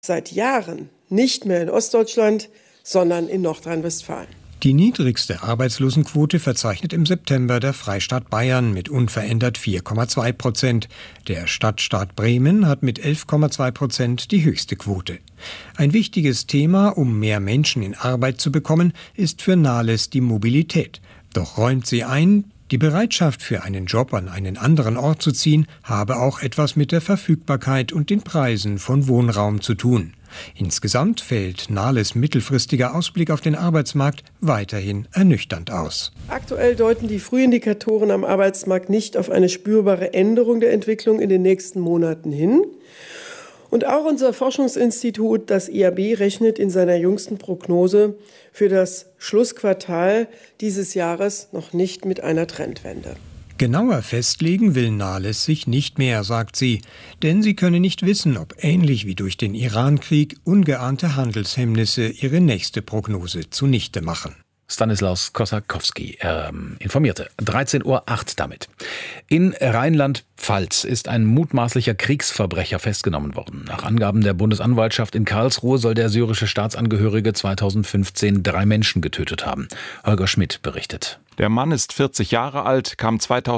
Seit Jahren nicht mehr in Ostdeutschland, sondern in Nordrhein-Westfalen. Die niedrigste Arbeitslosenquote verzeichnet im September der Freistaat Bayern mit unverändert 4,2%. Der Stadtstaat Bremen hat mit 11,2% die höchste Quote. Ein wichtiges Thema, um mehr Menschen in Arbeit zu bekommen, ist für Nahles die Mobilität. Doch räumt sie ein, die Bereitschaft für einen Job an einen anderen Ort zu ziehen, habe auch etwas mit der Verfügbarkeit und den Preisen von Wohnraum zu tun. Insgesamt fällt Nahles mittelfristiger Ausblick auf den Arbeitsmarkt weiterhin ernüchternd aus. Aktuell deuten die Frühindikatoren am Arbeitsmarkt nicht auf eine spürbare Änderung der Entwicklung in den nächsten Monaten hin. Und auch unser Forschungsinstitut, das IAB, rechnet in seiner jüngsten Prognose für das Schlussquartal dieses Jahres noch nicht mit einer Trendwende. Genauer festlegen will Nahles sich nicht mehr, sagt sie, denn sie könne nicht wissen, ob ähnlich wie durch den Irankrieg ungeahnte Handelshemmnisse ihre nächste Prognose zunichte machen. Stanislaus Kosakowski informierte. 13:08 Uhr damit. In Rheinland-Pfalz ist ein mutmaßlicher Kriegsverbrecher festgenommen worden. Nach Angaben der Bundesanwaltschaft in Karlsruhe soll der syrische Staatsangehörige 2015 3 Menschen getötet haben. Holger Schmidt berichtet. Der Mann ist 40 Jahre alt, kam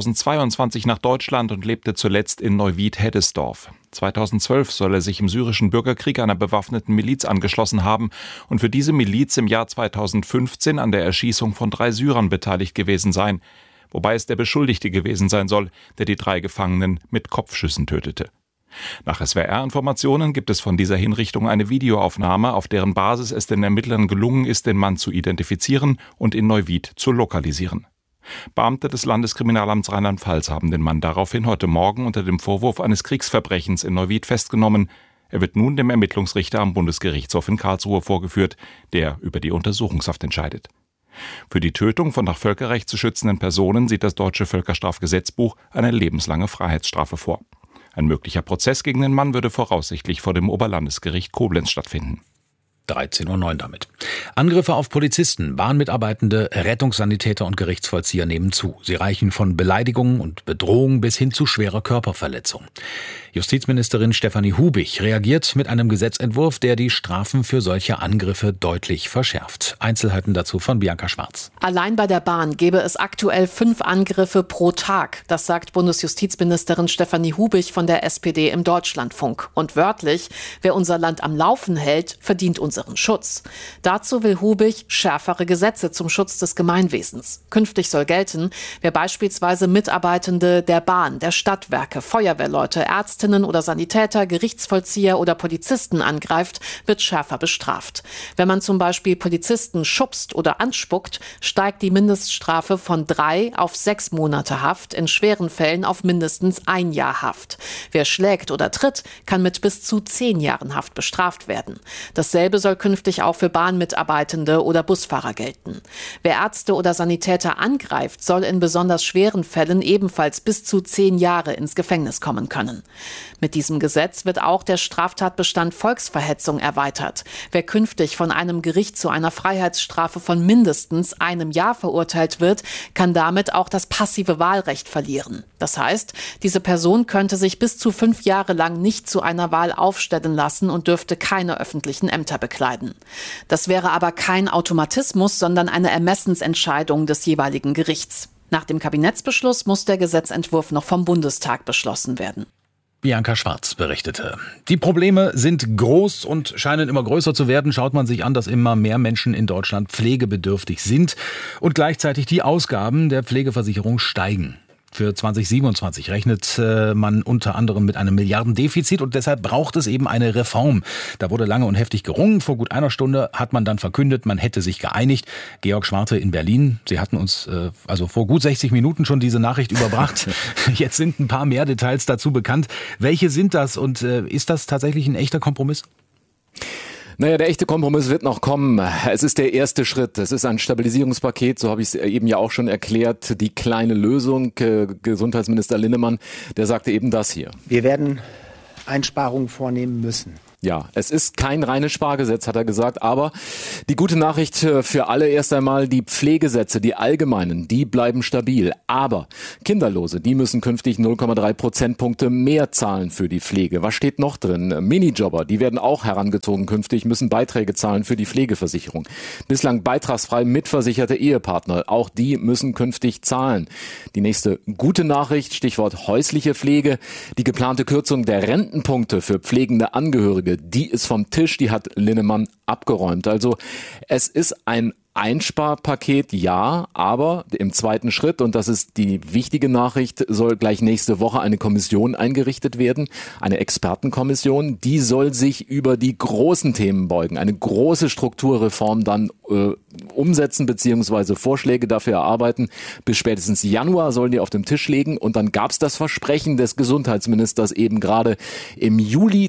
2022 nach Deutschland und lebte zuletzt in Neuwied-Heddesdorf. 2012 soll er sich im syrischen Bürgerkrieg einer bewaffneten Miliz angeschlossen haben und für diese Miliz im Jahr 2015 an der Erschießung von 3 Syrern beteiligt gewesen sein. Wobei es der Beschuldigte gewesen sein soll, der die 3 Gefangenen mit Kopfschüssen tötete. Nach SWR-Informationen gibt es von dieser Hinrichtung eine Videoaufnahme, auf deren Basis es den Ermittlern gelungen ist, den Mann zu identifizieren und in Neuwied zu lokalisieren. Beamte des Landeskriminalamts Rheinland-Pfalz haben den Mann daraufhin heute Morgen unter dem Vorwurf eines Kriegsverbrechens in Neuwied festgenommen. Er wird nun dem Ermittlungsrichter am Bundesgerichtshof in Karlsruhe vorgeführt, der über die Untersuchungshaft entscheidet. Für die Tötung von nach Völkerrecht zu schützenden Personen sieht das deutsche Völkerstrafgesetzbuch eine lebenslange Freiheitsstrafe vor. Ein möglicher Prozess gegen den Mann würde voraussichtlich vor dem Oberlandesgericht Koblenz stattfinden. 13:09 Uhr damit. Angriffe auf Polizisten, Bahnmitarbeitende, Rettungssanitäter und Gerichtsvollzieher nehmen zu. Sie reichen von Beleidigungen und Bedrohung bis hin zu schwerer Körperverletzung. Justizministerin Stefanie Hubich reagiert mit einem Gesetzentwurf, der die Strafen für solche Angriffe deutlich verschärft. Einzelheiten dazu von Bianca Schwarz. Allein bei der Bahn gäbe es aktuell 5 Angriffe pro Tag. Das sagt Bundesjustizministerin Stefanie Hubich von der SPD im Deutschlandfunk. Und wörtlich, wer unser Land am Laufen hält, verdient unseren Schutz. Dazu will Hubich schärfere Gesetze zum Schutz des Gemeinwesens. Künftig soll gelten, wer beispielsweise Mitarbeitende der Bahn, der Stadtwerke, Feuerwehrleute, Ärztinnen oder Sanitäter, Gerichtsvollzieher oder Polizisten angreift, wird schärfer bestraft. Wenn man zum Beispiel Polizisten schubst oder anspuckt, steigt die Mindeststrafe von 3 auf 6 Monate Haft, in schweren Fällen auf mindestens 1 Jahr Haft. Wer schlägt oder tritt, kann mit bis zu 10 Jahren Haft bestraft werden. Dasselbe soll künftig auch für Bahnmitarbeitende oder Busfahrer gelten. Wer Ärzte oder Sanitäter angreift, soll in besonders schweren Fällen ebenfalls bis zu 10 Jahre ins Gefängnis kommen können. Mit diesem Gesetz wird auch der Straftatbestand Volksverhetzung erweitert. Wer künftig von einem Gericht zu einer Freiheitsstrafe von mindestens 1 Jahr verurteilt wird, kann damit auch das passive Wahlrecht verlieren. Das heißt, diese Person könnte sich bis zu 5 Jahre lang nicht zu einer Wahl aufstellen lassen und dürfte keine öffentlichen Ämter bekleiden. Das wäre aber kein Automatismus, sondern eine Ermessensentscheidung des jeweiligen Gerichts. Nach dem Kabinettsbeschluss muss der Gesetzentwurf noch vom Bundestag beschlossen werden. Bianca Schwarz berichtete. Die Probleme sind groß und scheinen immer größer zu werden. Schaut man sich an, dass immer mehr Menschen in Deutschland pflegebedürftig sind und gleichzeitig die Ausgaben der Pflegeversicherung steigen. Für 2027 rechnet man unter anderem mit einem Milliardendefizit und deshalb braucht es eben eine Reform. Da wurde lange und heftig gerungen. Vor gut einer Stunde hat man dann verkündet, man hätte sich geeinigt. Georg Schwarte in Berlin, Sie hatten uns also vor gut 60 Minuten schon diese Nachricht überbracht. Jetzt sind ein paar mehr Details dazu bekannt. Welche sind das und ist das tatsächlich ein echter Kompromiss? Naja, der echte Kompromiss wird noch kommen. Es ist der erste Schritt. Es ist ein Stabilisierungspaket, so habe ich es eben ja auch schon erklärt. Die kleine Lösung. Gesundheitsminister Linnemann, der sagte eben das hier. Wir werden Einsparungen vornehmen müssen. Ja, es ist kein reines Spargesetz, hat er gesagt, aber die gute Nachricht für alle erst einmal, die Pflegesätze, die allgemeinen, die bleiben stabil. Aber Kinderlose, die müssen künftig 0,3 Prozentpunkte mehr zahlen für die Pflege. Was steht noch drin? Minijobber, die werden auch herangezogen künftig, müssen Beiträge zahlen für die Pflegeversicherung. Bislang beitragsfrei mitversicherte Ehepartner, auch die müssen künftig zahlen. Die nächste gute Nachricht, Stichwort häusliche Pflege, die geplante Kürzung der Rentenpunkte für pflegende Angehörige, die ist vom Tisch, die hat Linnemann abgeräumt. Also es ist ein Einsparpaket, ja, aber im zweiten Schritt, und das ist die wichtige Nachricht, soll gleich nächste Woche eine Kommission eingerichtet werden, eine Expertenkommission, die soll sich über die großen Themen beugen, eine große Strukturreform dann umsetzen bzw. Vorschläge dafür erarbeiten. Bis spätestens Januar sollen die auf dem Tisch liegen und dann gab es das Versprechen des Gesundheitsministers eben gerade im Juli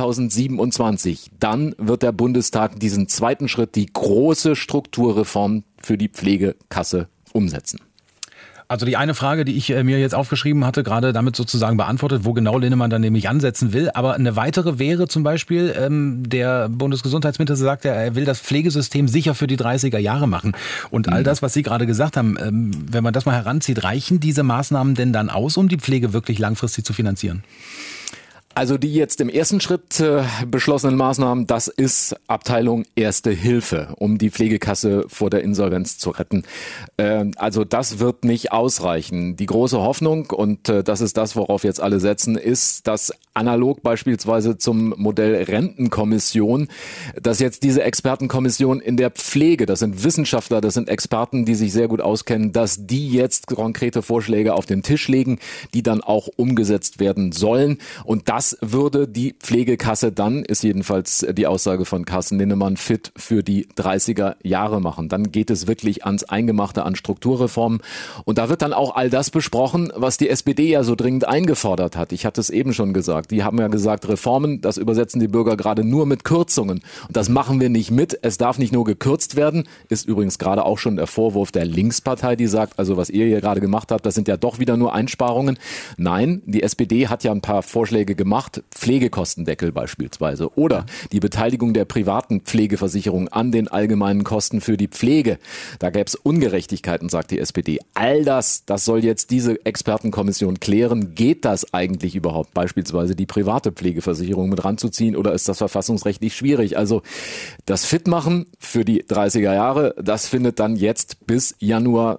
2027. Dann wird der Bundestag diesen zweiten Schritt, die große Strukturreform für die Pflegekasse umsetzen. Also die eine Frage, die ich mir jetzt aufgeschrieben hatte, gerade damit sozusagen beantwortet, wo genau Linnemann dann nämlich ansetzen will. Aber eine weitere wäre zum Beispiel, der Bundesgesundheitsminister sagt ja, er will das Pflegesystem sicher für die 30er Jahre machen. Und all das, was Sie gerade gesagt haben, wenn man das mal heranzieht, reichen diese Maßnahmen denn dann aus, um die Pflege wirklich langfristig zu finanzieren? Also die jetzt im ersten Schritt beschlossenen Maßnahmen, das ist Abteilung Erste Hilfe, um die Pflegekasse vor der Insolvenz zu retten. Also das wird nicht ausreichen. Die große Hoffnung, und das ist das, worauf jetzt alle setzen, ist, dass analog beispielsweise zum Modell Rentenkommission, dass jetzt diese Expertenkommission in der Pflege, das sind Wissenschaftler, das sind Experten, die sich sehr gut auskennen, dass die jetzt konkrete Vorschläge auf den Tisch legen, die dann auch umgesetzt werden sollen. Und das würde die Pflegekasse dann, ist jedenfalls die Aussage von Carsten Linnemann, fit für die 30er Jahre machen. Dann geht es wirklich ans Eingemachte, an Strukturreformen. Und da wird dann auch all das besprochen, was die SPD ja so dringend eingefordert hat. Ich hatte es eben schon gesagt. Die haben ja gesagt, Reformen, das übersetzen die Bürger gerade nur mit Kürzungen. Und das machen wir nicht mit. Es darf nicht nur gekürzt werden. Ist übrigens gerade auch schon der Vorwurf der Linkspartei, die sagt, also was ihr hier gerade gemacht habt, das sind ja doch wieder nur Einsparungen. Nein, die SPD hat ja ein paar Vorschläge gemacht, Pflegekostendeckel beispielsweise oder die Beteiligung der privaten Pflegeversicherung an den allgemeinen Kosten für die Pflege. Da gäbe es Ungerechtigkeiten, sagt die SPD. All das soll jetzt diese Expertenkommission klären. Geht das eigentlich überhaupt, beispielsweise die private Pflegeversicherung mit ranzuziehen, oder ist das verfassungsrechtlich schwierig? Also das Fitmachen für die 30er Jahre, das findet dann jetzt bis Januar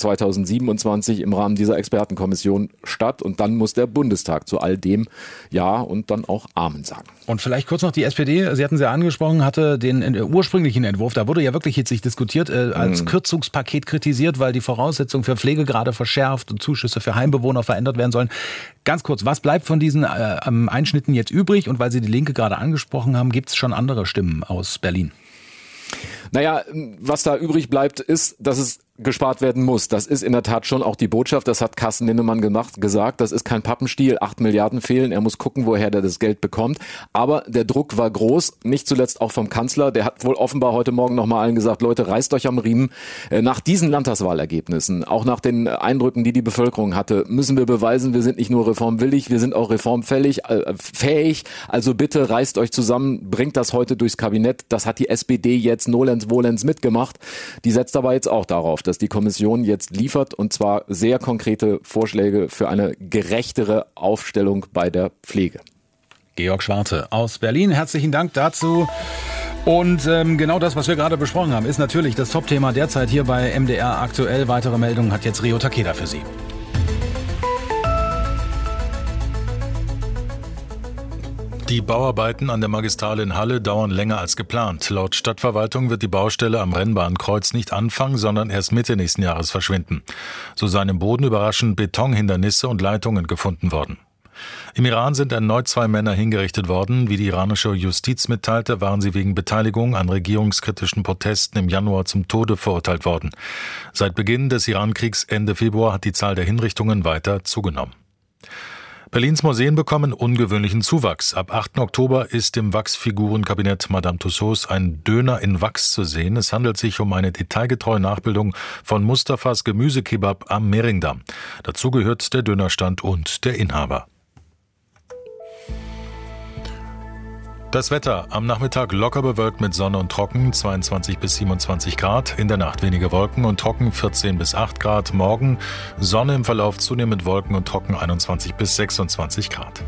2027 im Rahmen dieser Expertenkommission statt, und dann muss der Bundestag zu all dem Ja und dann auch Amen sagen. Und vielleicht kurz noch die SPD, Sie hatten sie ja angesprochen, hatte den ursprünglichen Entwurf, da wurde ja wirklich hitzig diskutiert, als Kürzungspaket kritisiert, weil die Voraussetzungen für Pflegegrade verschärft und Zuschüsse für Heimbewohner verändert werden sollen. Ganz kurz, was bleibt von diesen Einschnitten jetzt übrig? Und weil Sie die Linke gerade angesprochen haben, gibt es schon andere Stimmen aus Berlin? Naja, was da übrig bleibt, ist, dass es gespart werden muss. Das ist in der Tat schon auch die Botschaft. Das hat Carsten Linnemann gesagt. Das ist kein Pappenstiel. 8 Milliarden fehlen. Er muss gucken, woher der das Geld bekommt. Aber der Druck war groß. Nicht zuletzt auch vom Kanzler. Der hat wohl offenbar heute Morgen nochmal allen gesagt, Leute, reißt euch am Riemen. Nach diesen Landtagswahlergebnissen, auch nach den Eindrücken, die die Bevölkerung hatte, müssen wir beweisen, wir sind nicht nur reformwillig, wir sind auch reformfähig. Also bitte reißt euch zusammen, bringt das heute durchs Kabinett. Das hat die SPD jetzt nolens volens mitgemacht. Die setzt aber jetzt auch darauf, dass die Kommission jetzt liefert, und zwar sehr konkrete Vorschläge für eine gerechtere Aufstellung bei der Pflege. Georg Schwarte aus Berlin, herzlichen Dank dazu. Und genau das, was wir gerade besprochen haben, ist natürlich das Topthema derzeit hier bei MDR aktuell. Weitere Meldungen hat jetzt Rio Takeda für Sie. Die Bauarbeiten an der Magistrale in Halle dauern länger als geplant. Laut Stadtverwaltung wird die Baustelle am Rennbahnkreuz nicht anfangen, sondern erst Mitte nächsten Jahres verschwinden. So seien im Boden überraschend Betonhindernisse und Leitungen gefunden worden. Im Iran sind erneut 2 Männer hingerichtet worden. Wie die iranische Justiz mitteilte, waren sie wegen Beteiligung an regierungskritischen Protesten im Januar zum Tode verurteilt worden. Seit Beginn des Iran-Kriegs Ende Februar hat die Zahl der Hinrichtungen weiter zugenommen. Berlins Museen bekommen ungewöhnlichen Zuwachs. Ab 8. Oktober ist im Wachsfigurenkabinett Madame Tussauds ein Döner in Wachs zu sehen. Es handelt sich um eine detailgetreue Nachbildung von Mustafas Gemüsekebab am Mehringdamm. Dazu gehört der Dönerstand und der Inhaber. Das Wetter: am Nachmittag locker bewölkt mit Sonne und trocken, 22 bis 27 Grad. In der Nacht wenige Wolken und trocken, 14 bis 8 Grad. Morgen Sonne, im Verlauf zunehmend Wolken und trocken, 21 bis 26 Grad.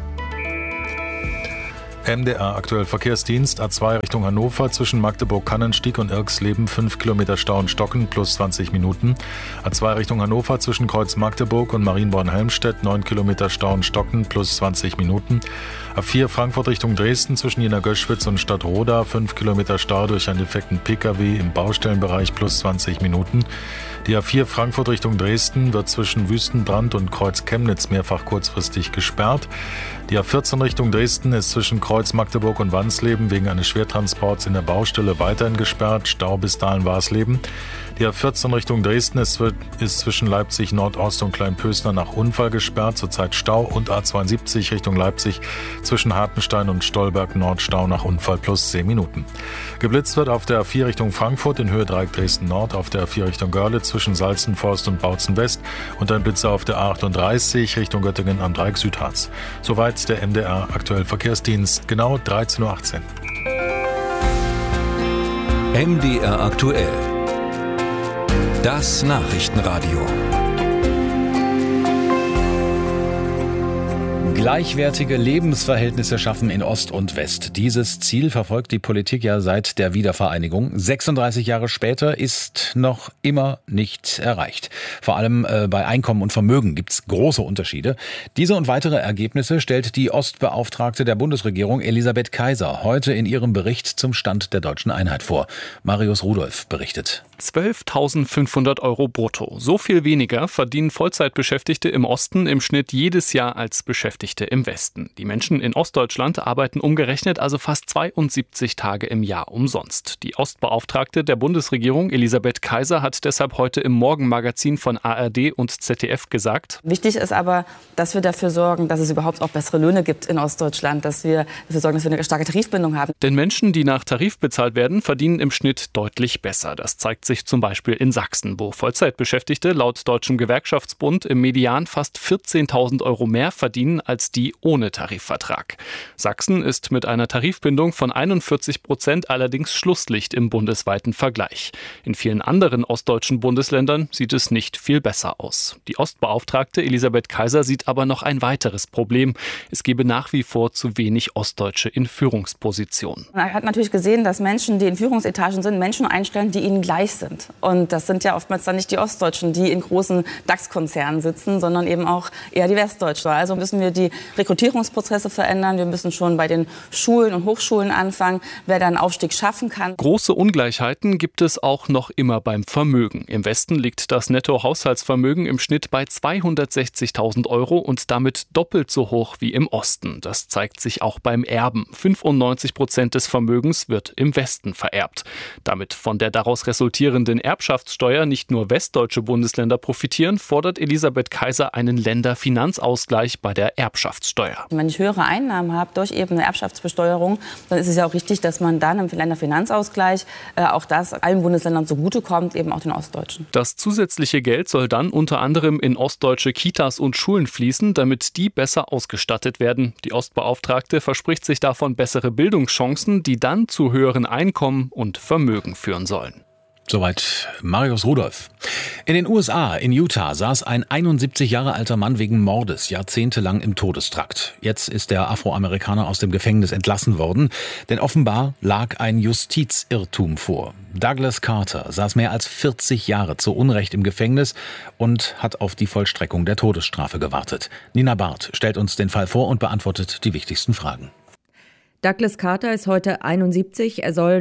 MDR aktuell Verkehrsdienst: A2 Richtung Hannover zwischen Magdeburg-Kannenstieg und Irxleben 5 Kilometer Stau und Stocken plus 20 Minuten. A2 Richtung Hannover zwischen Kreuz Magdeburg und Marienborn-Helmstedt 9 Kilometer Stau und Stocken plus 20 Minuten. A4 Frankfurt Richtung Dresden zwischen Jena Göschwitz und Stadtroda 5 Kilometer Stau durch einen defekten Pkw im Baustellenbereich plus 20 Minuten. Die A4 Frankfurt Richtung Dresden wird zwischen Wüstenbrand und Kreuz Chemnitz mehrfach kurzfristig gesperrt. Die A14 Richtung Dresden ist zwischen Kreuz Magdeburg und Wansleben wegen eines Schwertransports in der Baustelle weiterhin gesperrt, Stau bis Dahlen-Warsleben. Die A14 Richtung Dresden ist zwischen Leipzig Nordost und Kleinpösner nach Unfall gesperrt, zurzeit Stau, und A72 Richtung Leipzig zwischen Hartenstein und Stolberg Nord Stau nach Unfall plus 10 Minuten. Geblitzt wird auf der A4 Richtung Frankfurt in Höhe Dreieck Dresden Nord, auf der A4 Richtung Görlitz zwischen Salzenforst und Bautzen West und ein Blitzer auf der A38 Richtung Göttingen am Dreieck Südharz. Soweit der MDR aktuell Verkehrsdienst, genau 13.18 Uhr. MDR aktuell. Das Nachrichtenradio. Gleichwertige Lebensverhältnisse schaffen in Ost und West. Dieses Ziel verfolgt die Politik ja seit der Wiedervereinigung. 36 Jahre später ist noch immer nicht erreicht. Vor allem bei Einkommen und Vermögen gibt es große Unterschiede. Diese und weitere Ergebnisse stellt die Ostbeauftragte der Bundesregierung Elisabeth Kaiser heute in ihrem Bericht zum Stand der deutschen Einheit vor. Marius Rudolph berichtet. 12.500 € brutto. So viel weniger verdienen Vollzeitbeschäftigte im Osten im Schnitt jedes Jahr als Beschäftigte im Westen. Die Menschen in Ostdeutschland arbeiten umgerechnet also fast 72 Tage im Jahr umsonst. Die Ostbeauftragte der Bundesregierung Elisabeth Kaiser hat deshalb heute im Morgenmagazin von ARD und ZDF gesagt: Wichtig ist aber, dass wir dafür sorgen, dass es überhaupt auch bessere Löhne gibt in Ostdeutschland, dass wir dafür sorgen, dass wir eine starke Tarifbindung haben. Denn Menschen, die nach Tarif bezahlt werden, verdienen im Schnitt deutlich besser. Das zeigt sich zum Beispiel in Sachsen, wo Vollzeitbeschäftigte laut Deutschem Gewerkschaftsbund im Median fast 14.000 € mehr verdienen als die ohne Tarifvertrag. Sachsen ist mit einer Tarifbindung von 41% allerdings Schlusslicht im bundesweiten Vergleich. In vielen anderen ostdeutschen Bundesländern sieht es nicht viel besser aus. Die Ostbeauftragte Elisabeth Kaiser sieht aber noch ein weiteres Problem. Es gebe nach wie vor zu wenig Ostdeutsche in Führungspositionen. Man hat natürlich gesehen, dass Menschen, die in Führungsetagen sind, Menschen einstellen, die ihnen gleich sind. Und das sind ja oftmals dann nicht die Ostdeutschen, die in großen DAX-Konzernen sitzen, sondern eben auch eher die Westdeutschen. Also müssen wir die Rekrutierungsprozesse verändern. Wir müssen schon bei den Schulen und Hochschulen anfangen, wer da einen Aufstieg schaffen kann. Große Ungleichheiten gibt es auch noch immer beim Vermögen. Im Westen liegt das Nettohaushaltsvermögen im Schnitt bei 260.000 € und damit doppelt so hoch wie im Osten. Das zeigt sich auch beim Erben. 95% des Vermögens wird im Westen vererbt. Damit von der daraus resultierenden Erbschaftssteuer nicht nur westdeutsche Bundesländer profitieren, fordert Elisabeth Kaiser einen Länderfinanzausgleich bei der Erbschaftssteuer. Wenn ich höhere Einnahmen habe durch eben eine Erbschaftsbesteuerung, dann ist es ja auch richtig, dass man dann im Länderfinanzausgleich auch das allen Bundesländern zugutekommt, eben auch den Ostdeutschen. Das zusätzliche Geld soll dann unter anderem in ostdeutsche Kitas und Schulen fließen, damit die besser ausgestattet werden. Die Ostbeauftragte verspricht sich davon bessere Bildungschancen, die dann zu höheren Einkommen und Vermögen führen sollen. Soweit Marius Rudolph. In den USA, in Utah, saß ein 71 Jahre alter Mann wegen Mordes jahrzehntelang im Todestrakt. Jetzt ist der Afroamerikaner aus dem Gefängnis entlassen worden, denn offenbar lag ein Justizirrtum vor. Douglas Carter saß mehr als 40 Jahre zu Unrecht im Gefängnis und hat auf die Vollstreckung der Todesstrafe gewartet. Nina Barth stellt uns den Fall vor und beantwortet die wichtigsten Fragen. Douglas Carter ist heute 71. Er soll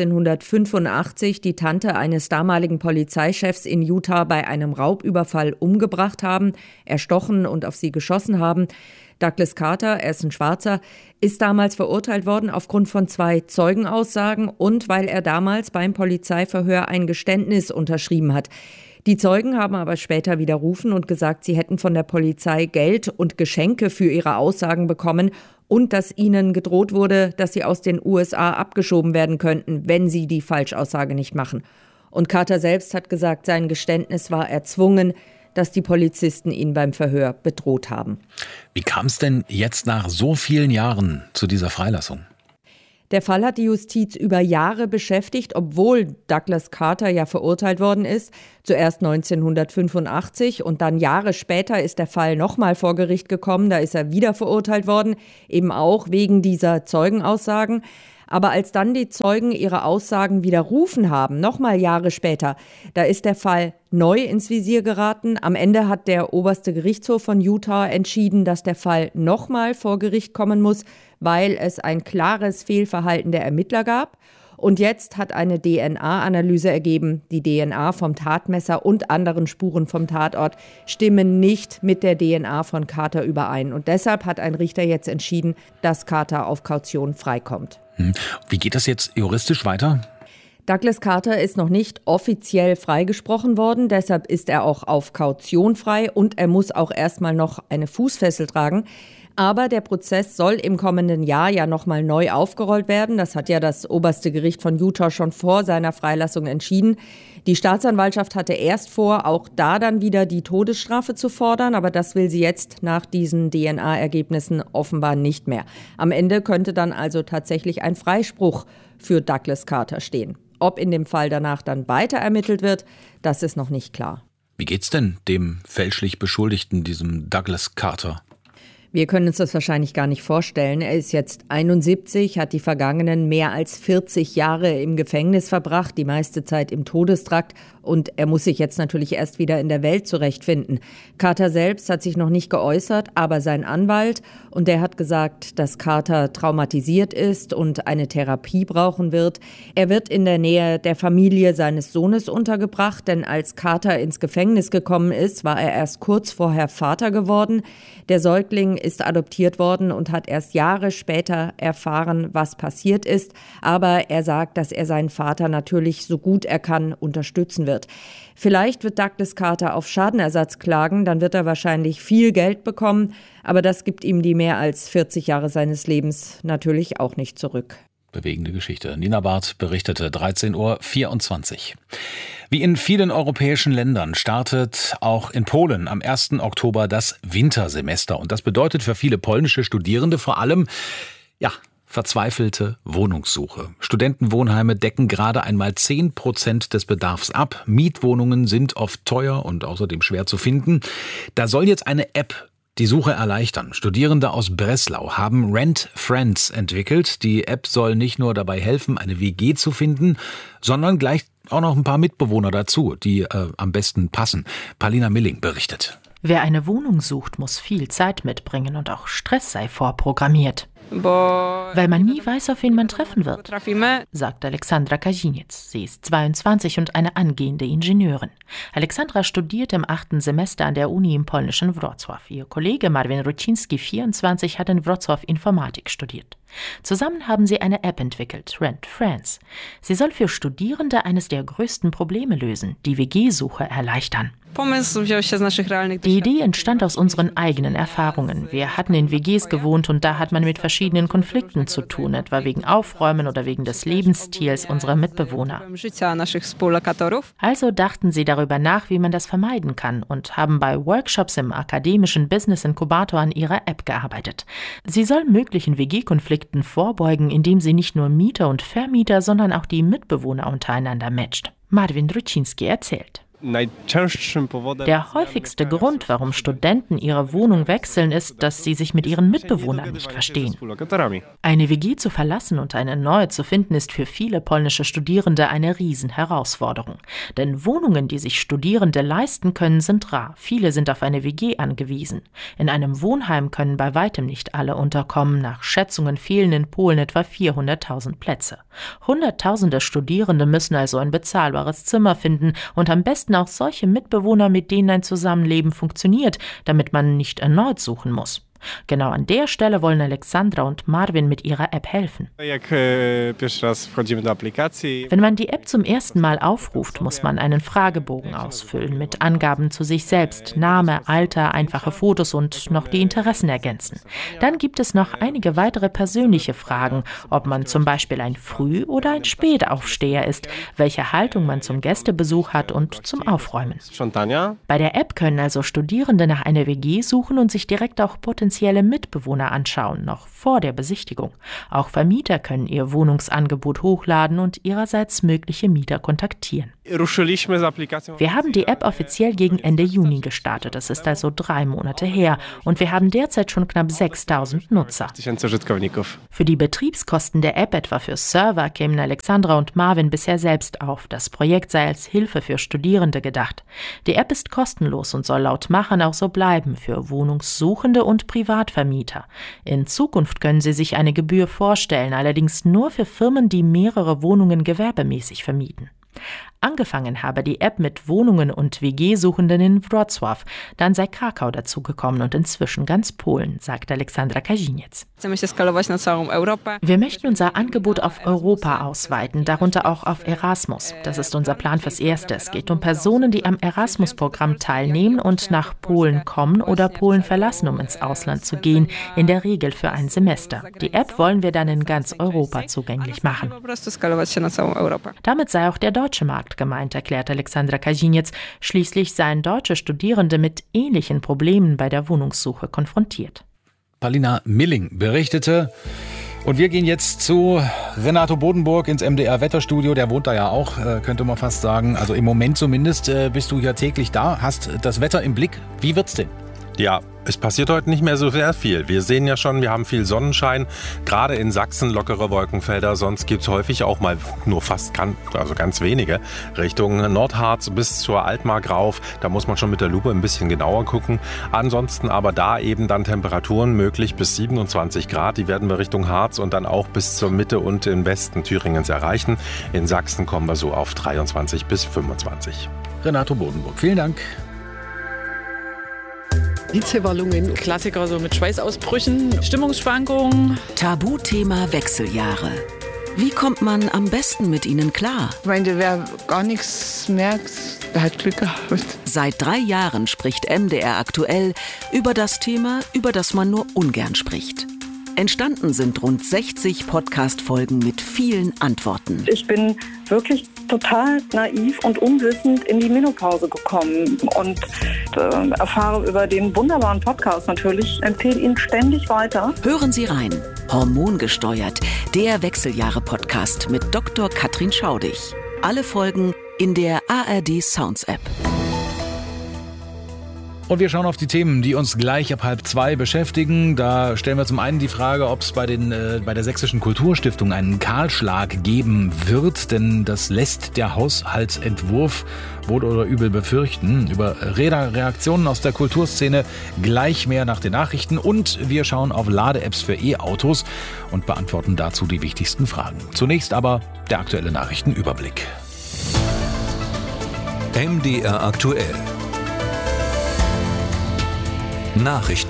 1985 die Tante eines damaligen Polizeichefs in Utah bei einem Raubüberfall umgebracht haben, erstochen und auf sie geschossen haben. Douglas Carter, er ist ein Schwarzer, ist damals verurteilt worden aufgrund von 2 Zeugenaussagen und weil er damals beim Polizeiverhör ein Geständnis unterschrieben hat. Die Zeugen haben aber später widerrufen und gesagt, sie hätten von der Polizei Geld und Geschenke für ihre Aussagen bekommen und dass ihnen gedroht wurde, dass sie aus den USA abgeschoben werden könnten, wenn sie die Falschaussage nicht machen. Und Carter selbst hat gesagt, sein Geständnis war erzwungen, dass die Polizisten ihn beim Verhör bedroht haben. Wie kam es denn jetzt nach so vielen Jahren zu dieser Freilassung? Der Fall hat die Justiz über Jahre beschäftigt, obwohl Douglas Carter ja verurteilt worden ist. Zuerst 1985 und dann Jahre später ist der Fall nochmal vor Gericht gekommen. Da ist er wieder verurteilt worden, eben auch wegen dieser Zeugenaussagen. Aber als dann die Zeugen ihre Aussagen widerrufen haben, nochmal Jahre später, da ist der Fall neu ins Visier geraten. Am Ende hat der oberste Gerichtshof von Utah entschieden, dass der Fall nochmal vor Gericht kommen muss, weil es ein klares Fehlverhalten der Ermittler gab. Und jetzt hat eine DNA-Analyse ergeben, die DNA vom Tatmesser und anderen Spuren vom Tatort stimmen nicht mit der DNA von Carter überein. Und deshalb hat ein Richter jetzt entschieden, dass Carter auf Kaution freikommt. Wie geht das jetzt juristisch weiter? Douglas Carter ist noch nicht offiziell freigesprochen worden, deshalb ist er auch auf Kaution frei und er muss auch erstmal noch eine Fußfessel tragen. Aber der Prozess soll im kommenden Jahr ja nochmal neu aufgerollt werden. Das hat ja das oberste Gericht von Utah schon vor seiner Freilassung entschieden. Die Staatsanwaltschaft hatte erst vor, auch da dann wieder die Todesstrafe zu fordern, aber das will sie jetzt nach diesen DNA-Ergebnissen offenbar nicht mehr. Am Ende könnte dann also tatsächlich ein Freispruch für Douglas Carter stehen. Ob in dem Fall danach dann weiter ermittelt wird, das ist noch nicht klar. Wie geht's denn dem fälschlich Beschuldigten, diesem Douglas Carter? Wir können uns das wahrscheinlich gar nicht vorstellen. Er ist jetzt 71, hat die vergangenen mehr als 40 Jahre im Gefängnis verbracht, die meiste Zeit im Todestrakt. Und er muss sich jetzt natürlich erst wieder in der Welt zurechtfinden. Carter selbst hat sich noch nicht geäußert, aber sein Anwalt. Und der hat gesagt, dass Carter traumatisiert ist und eine Therapie brauchen wird. Er wird in der Nähe der Familie seines Sohnes untergebracht, denn als Carter ins Gefängnis gekommen ist, war er erst kurz vorher Vater geworden. Der Säugling ist adoptiert worden und hat erst Jahre später erfahren, was passiert ist. Aber er sagt, dass er seinen Vater natürlich so gut er kann unterstützen wird. Vielleicht wird Douglas Carter auf Schadenersatz klagen, dann wird er wahrscheinlich viel Geld bekommen. Aber das gibt ihm die mehr als 40 Jahre seines Lebens natürlich auch nicht zurück. Bewegende Geschichte. Nina Barth berichtete, 13:24 Uhr. Wie in vielen europäischen Ländern startet auch in Polen am 1. Oktober das Wintersemester. Und das bedeutet für viele polnische Studierende vor allem, verzweifelte Wohnungssuche. Studentenwohnheime decken gerade einmal 10% des Bedarfs ab. Mietwohnungen sind oft teuer und außerdem schwer zu finden. Da soll jetzt eine App die Suche erleichtern. Studierende aus Breslau haben Rent Friends entwickelt. Die App soll nicht nur dabei helfen, eine WG zu finden, sondern gleich auch noch ein paar Mitbewohner dazu, die am besten passen. Paulina Milling berichtet. Wer eine Wohnung sucht, muss viel Zeit mitbringen und auch Stress sei vorprogrammiert. Weil man nie weiß, auf wen man treffen wird, sagt Alexandra Kaziniec. Sie ist 22 und eine angehende Ingenieurin. Alexandra studiert im 8. Semester an der Uni im polnischen Wrocław. Ihr Kollege Marvin Rucinski, 24, hat in Wrocław Informatik studiert. Zusammen haben sie eine App entwickelt, Rent Friends. Sie soll für Studierende eines der größten Probleme lösen, die WG-Suche erleichtern. Die Idee entstand aus unseren eigenen Erfahrungen. Wir hatten in WGs gewohnt und da hat man mit verschiedenen Konflikten zu tun, etwa wegen Aufräumen oder wegen des Lebensstils unserer Mitbewohner. Also dachten sie darüber nach, wie man das vermeiden kann und haben bei Workshops im akademischen Business-Inkubator an ihrer App gearbeitet. Sie soll möglichen WG-Konflikten vorbeugen, indem sie nicht nur Mieter und Vermieter, sondern auch die Mitbewohner untereinander matcht. Marvin Rucinski erzählt. Der häufigste Grund, warum Studenten ihre Wohnung wechseln, ist, dass sie sich mit ihren Mitbewohnern nicht verstehen. Eine WG zu verlassen und eine neue zu finden, ist für viele polnische Studierende eine Riesenherausforderung. Denn Wohnungen, die sich Studierende leisten können, sind rar. Viele sind auf eine WG angewiesen. In einem Wohnheim können bei weitem nicht alle unterkommen. Nach Schätzungen fehlen in Polen etwa 400.000 Plätze. Hunderttausende Studierende müssen also ein bezahlbares Zimmer finden und am besten auch solche Mitbewohner, mit denen ein Zusammenleben funktioniert, damit man nicht erneut suchen muss. Genau an der Stelle wollen Alexandra und Marvin mit ihrer App helfen. Wenn man die App zum ersten Mal aufruft, muss man einen Fragebogen ausfüllen mit Angaben zu sich selbst, Name, Alter, einfache Fotos und noch die Interessen ergänzen. Dann gibt es noch einige weitere persönliche Fragen, ob man zum Beispiel ein Früh- oder ein Spätaufsteher ist, welche Haltung man zum Gästebesuch hat und zum Aufräumen. Bei der App können also Studierende nach einer WG suchen und sich direkt auch potenziell potenzielle Mitbewohner anschauen, noch vor der Besichtigung. Auch Vermieter können ihr Wohnungsangebot hochladen und ihrerseits mögliche Mieter kontaktieren. Wir haben die App offiziell gegen Ende Juni gestartet. Es ist also 3 Monate her. Und wir haben derzeit schon knapp 6.000 Nutzer. Für die Betriebskosten der App, etwa für Server, kämen Alexandra und Marvin bisher selbst auf. Das Projekt sei als Hilfe für Studierende gedacht. Die App ist kostenlos und soll laut Machern auch so bleiben für Wohnungssuchende und Privatvermieter. In Zukunft können Sie sich eine Gebühr vorstellen, allerdings nur für Firmen, die mehrere Wohnungen gewerbemäßig vermieten. Angefangen habe die App mit Wohnungen und WG-Suchenden in Wrocław. Dann sei Krakau dazugekommen und inzwischen ganz Polen, sagt Alexandra Kaziniec. Wir möchten unser Angebot auf Europa ausweiten, darunter auch auf Erasmus. Das ist unser Plan fürs Erste. Es geht um Personen, die am Erasmus-Programm teilnehmen und nach Polen kommen oder Polen verlassen, um ins Ausland zu gehen, in der Regel für ein Semester. Die App wollen wir dann in ganz Europa zugänglich machen. Damit sei auch der deutsche Markt gemeint, erklärt Alexandra Kaziniec. Schließlich seien deutsche Studierende mit ähnlichen Problemen bei der Wohnungssuche konfrontiert. Paulina Milling berichtete. Und wir gehen jetzt zu Renato Bodenburg ins MDR-Wetterstudio. Der wohnt da ja auch, könnte man fast sagen. Also im Moment zumindest bist du ja täglich da, hast das Wetter im Blick. Wie wird's denn? Ja, es passiert heute nicht mehr so sehr viel. Wir sehen ja schon, wir haben viel Sonnenschein. Gerade in Sachsen lockere Wolkenfelder. Sonst gibt es häufig auch mal nur ganz wenige Richtung Nordharz bis zur Altmark rauf. Da muss man schon mit der Lupe ein bisschen genauer gucken. Ansonsten aber da eben dann Temperaturen möglich bis 27 Grad. Die werden wir Richtung Harz und dann auch bis zur Mitte und im Westen Thüringens erreichen. In Sachsen kommen wir so auf 23 bis 25. Renato Bodenburg, vielen Dank. Hitzewallungen, Klassiker so mit Schweißausbrüchen, Stimmungsschwankungen. Tabuthema Wechseljahre. Wie kommt man am besten mit ihnen klar? Ich meine, wer gar nichts merkt, der hat Glück gehabt. Seit 3 Jahren spricht MDR aktuell über das Thema, über das man nur ungern spricht. Entstanden sind rund 60 Podcast-Folgen mit vielen Antworten. Ich bin wirklich total naiv und unwissend in die Menopause gekommen und erfahre über den wunderbaren Podcast natürlich, empfehle ihn ständig weiter. Hören Sie rein. Hormongesteuert, der Wechseljahre-Podcast mit Dr. Katrin Schaudig. Alle Folgen in der ARD Sounds App. Und wir schauen auf die Themen, die uns gleich ab 1:30 beschäftigen. Da stellen wir zum einen die Frage, ob es bei der Sächsischen Kulturstiftung einen Kahlschlag geben wird. Denn das lässt der Haushaltsentwurf wohl oder übel befürchten. Über Reaktionen aus der Kulturszene gleich mehr nach den Nachrichten. Und wir schauen auf Lade-Apps für E-Autos und beantworten dazu die wichtigsten Fragen. Zunächst aber der aktuelle Nachrichtenüberblick. MDR aktuell. Nachrichten.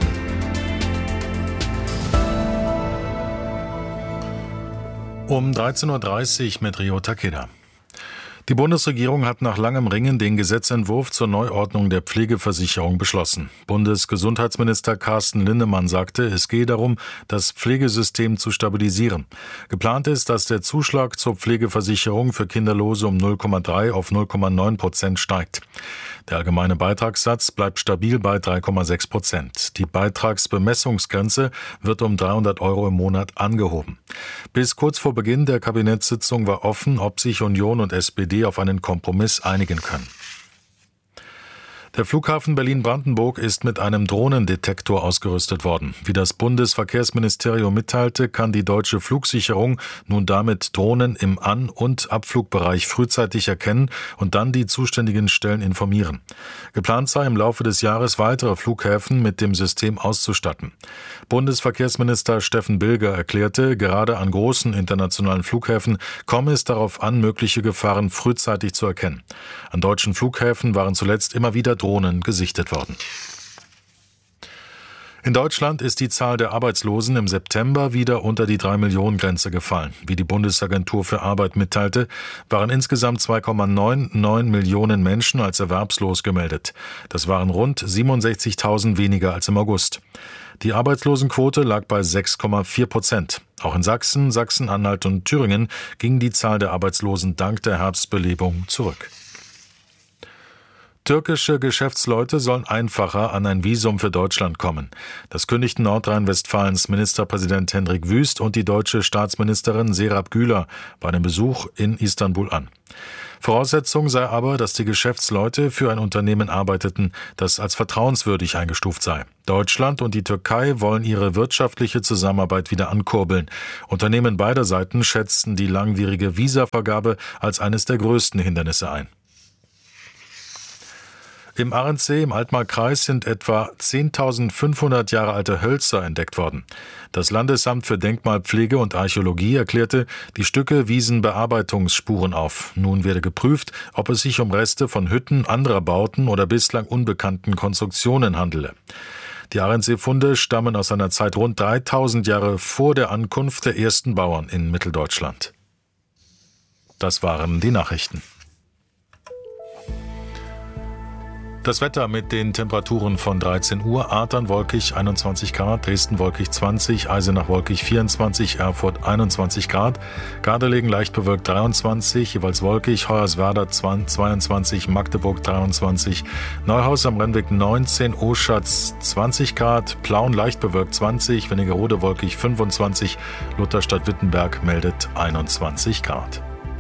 Um 13.30 Uhr mit Rio Takeda. Die Bundesregierung hat nach langem Ringen den Gesetzentwurf zur Neuordnung der Pflegeversicherung beschlossen. Bundesgesundheitsminister Carsten Linnemann sagte, es gehe darum, das Pflegesystem zu stabilisieren. Geplant ist, dass der Zuschlag zur Pflegeversicherung für Kinderlose um 0,3 auf 0,9% steigt. Der allgemeine Beitragssatz bleibt stabil bei 3,6%. Die Beitragsbemessungsgrenze wird um 300 € im Monat angehoben. Bis kurz vor Beginn der Kabinettssitzung war offen, ob sich Union und SPD auf einen Kompromiss einigen können. Der Flughafen Berlin-Brandenburg ist mit einem Drohnendetektor ausgerüstet worden. Wie das Bundesverkehrsministerium mitteilte, kann die deutsche Flugsicherung nun damit Drohnen im An- und Abflugbereich frühzeitig erkennen und dann die zuständigen Stellen informieren. Geplant sei, im Laufe des Jahres weitere Flughäfen mit dem System auszustatten. Bundesverkehrsminister Steffen Bilger erklärte, gerade an großen internationalen Flughäfen komme es darauf an, mögliche Gefahren frühzeitig zu erkennen. An deutschen Flughäfen waren zuletzt immer wieder Drohnen gesichtet worden. In Deutschland ist die Zahl der Arbeitslosen im September wieder unter die 3-Millionen-Grenze gefallen. Wie die Bundesagentur für Arbeit mitteilte, waren insgesamt 2,99 Millionen Menschen als erwerbslos gemeldet. Das waren rund 67.000 weniger als im August. Die Arbeitslosenquote lag bei 6,4%. Auch in Sachsen, Sachsen-Anhalt und Thüringen ging die Zahl der Arbeitslosen dank der Herbstbelebung zurück. Türkische Geschäftsleute sollen einfacher an ein Visum für Deutschland kommen. Das kündigten Nordrhein-Westfalens Ministerpräsident Hendrik Wüst und die deutsche Staatsministerin Serap Güler bei einem Besuch in Istanbul an. Voraussetzung sei aber, dass die Geschäftsleute für ein Unternehmen arbeiteten, das als vertrauenswürdig eingestuft sei. Deutschland und die Türkei wollen ihre wirtschaftliche Zusammenarbeit wieder ankurbeln. Unternehmen beider Seiten schätzen die langwierige Visavergabe als eines der größten Hindernisse ein. Im Arendsee im Altmarkkreis sind etwa 10.500 Jahre alte Hölzer entdeckt worden. Das Landesamt für Denkmalpflege und Archäologie erklärte, die Stücke wiesen Bearbeitungsspuren auf. Nun werde geprüft, ob es sich um Reste von Hütten, anderer Bauten oder bislang unbekannten Konstruktionen handele. Die Arendsee-Funde stammen aus einer Zeit rund 3.000 Jahre vor der Ankunft der ersten Bauern in Mitteldeutschland. Das waren die Nachrichten. Das Wetter mit den Temperaturen von 13 Uhr, Adern wolkig 21 Grad, Dresden wolkig 20, Eisenach wolkig 24, Erfurt 21 Grad, Gardelegen leicht bewölkt 23, jeweils wolkig, Hoyerswerda 22, Magdeburg 23, Neuhaus am Rennweg 19, Oschatz 20 Grad, Plauen leicht bewölkt 20, Wernigerode wolkig 25, Lutherstadt-Wittenberg meldet 21 Grad.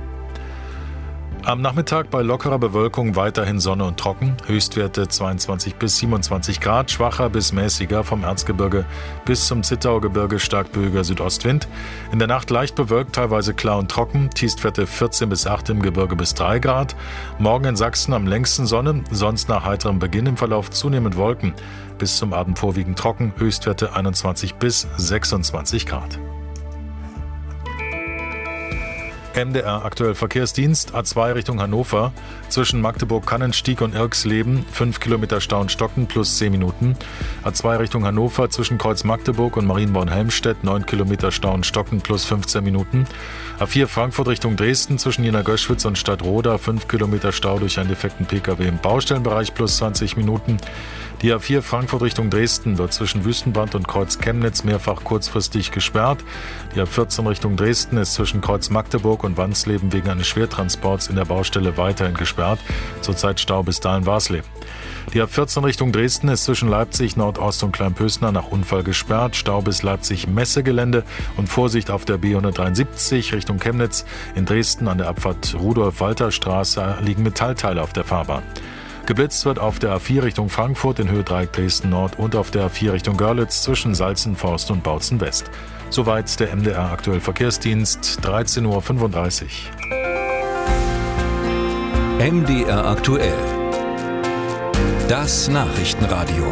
Am Nachmittag bei lockerer Bewölkung weiterhin Sonne und trocken, Höchstwerte 22 bis 27 Grad, schwacher bis mäßiger vom Erzgebirge bis zum Zittaugebirge stark böiger Südostwind. In der Nacht leicht bewölkt, teilweise klar und trocken, Tiefstwerte 14 bis 8 im Gebirge bis 3 Grad. Morgen in Sachsen am längsten Sonne, sonst nach heiterem Beginn im Verlauf zunehmend Wolken. Bis zum Abend vorwiegend trocken, Höchstwerte 21 bis 26 Grad. MDR aktuell Verkehrsdienst, A2 Richtung Hannover, zwischen Magdeburg-Kannenstieg und Irxleben, 5 Kilometer Stau und Stocken plus 10 Minuten. A2 Richtung Hannover, zwischen Kreuz Magdeburg und Marienborn-Helmstedt, 9 Kilometer Stau und Stocken plus 15 Minuten. A4 Frankfurt Richtung Dresden, zwischen Jena Göschwitz und Stadtroda, 5 Kilometer Stau durch einen defekten Pkw im Baustellenbereich plus 20 Minuten. Die A4 Frankfurt Richtung Dresden wird zwischen Wüstenbrand und Kreuz Chemnitz mehrfach kurzfristig gesperrt. Die A14 Richtung Dresden ist zwischen Kreuz Magdeburg und Wansleben wegen eines Schwertransports in der Baustelle weiterhin gesperrt. Zurzeit Stau bis Dahlen-Warsleben. Die A14 Richtung Dresden ist zwischen Leipzig, Nordost und Kleinpösner nach Unfall gesperrt. Stau bis Leipzig-Messegelände und Vorsicht auf der B173 Richtung Chemnitz. In Dresden an der Abfahrt Rudolf-Walter-Straße liegen Metallteile auf der Fahrbahn. Geblitzt wird auf der A4 Richtung Frankfurt in Höhe Dreieck Dresden Nord und auf der A4 Richtung Görlitz zwischen Salzenforst und Bautzen West. Soweit der MDR aktuell Verkehrsdienst, 13.35 Uhr. MDR aktuell. Das Nachrichtenradio.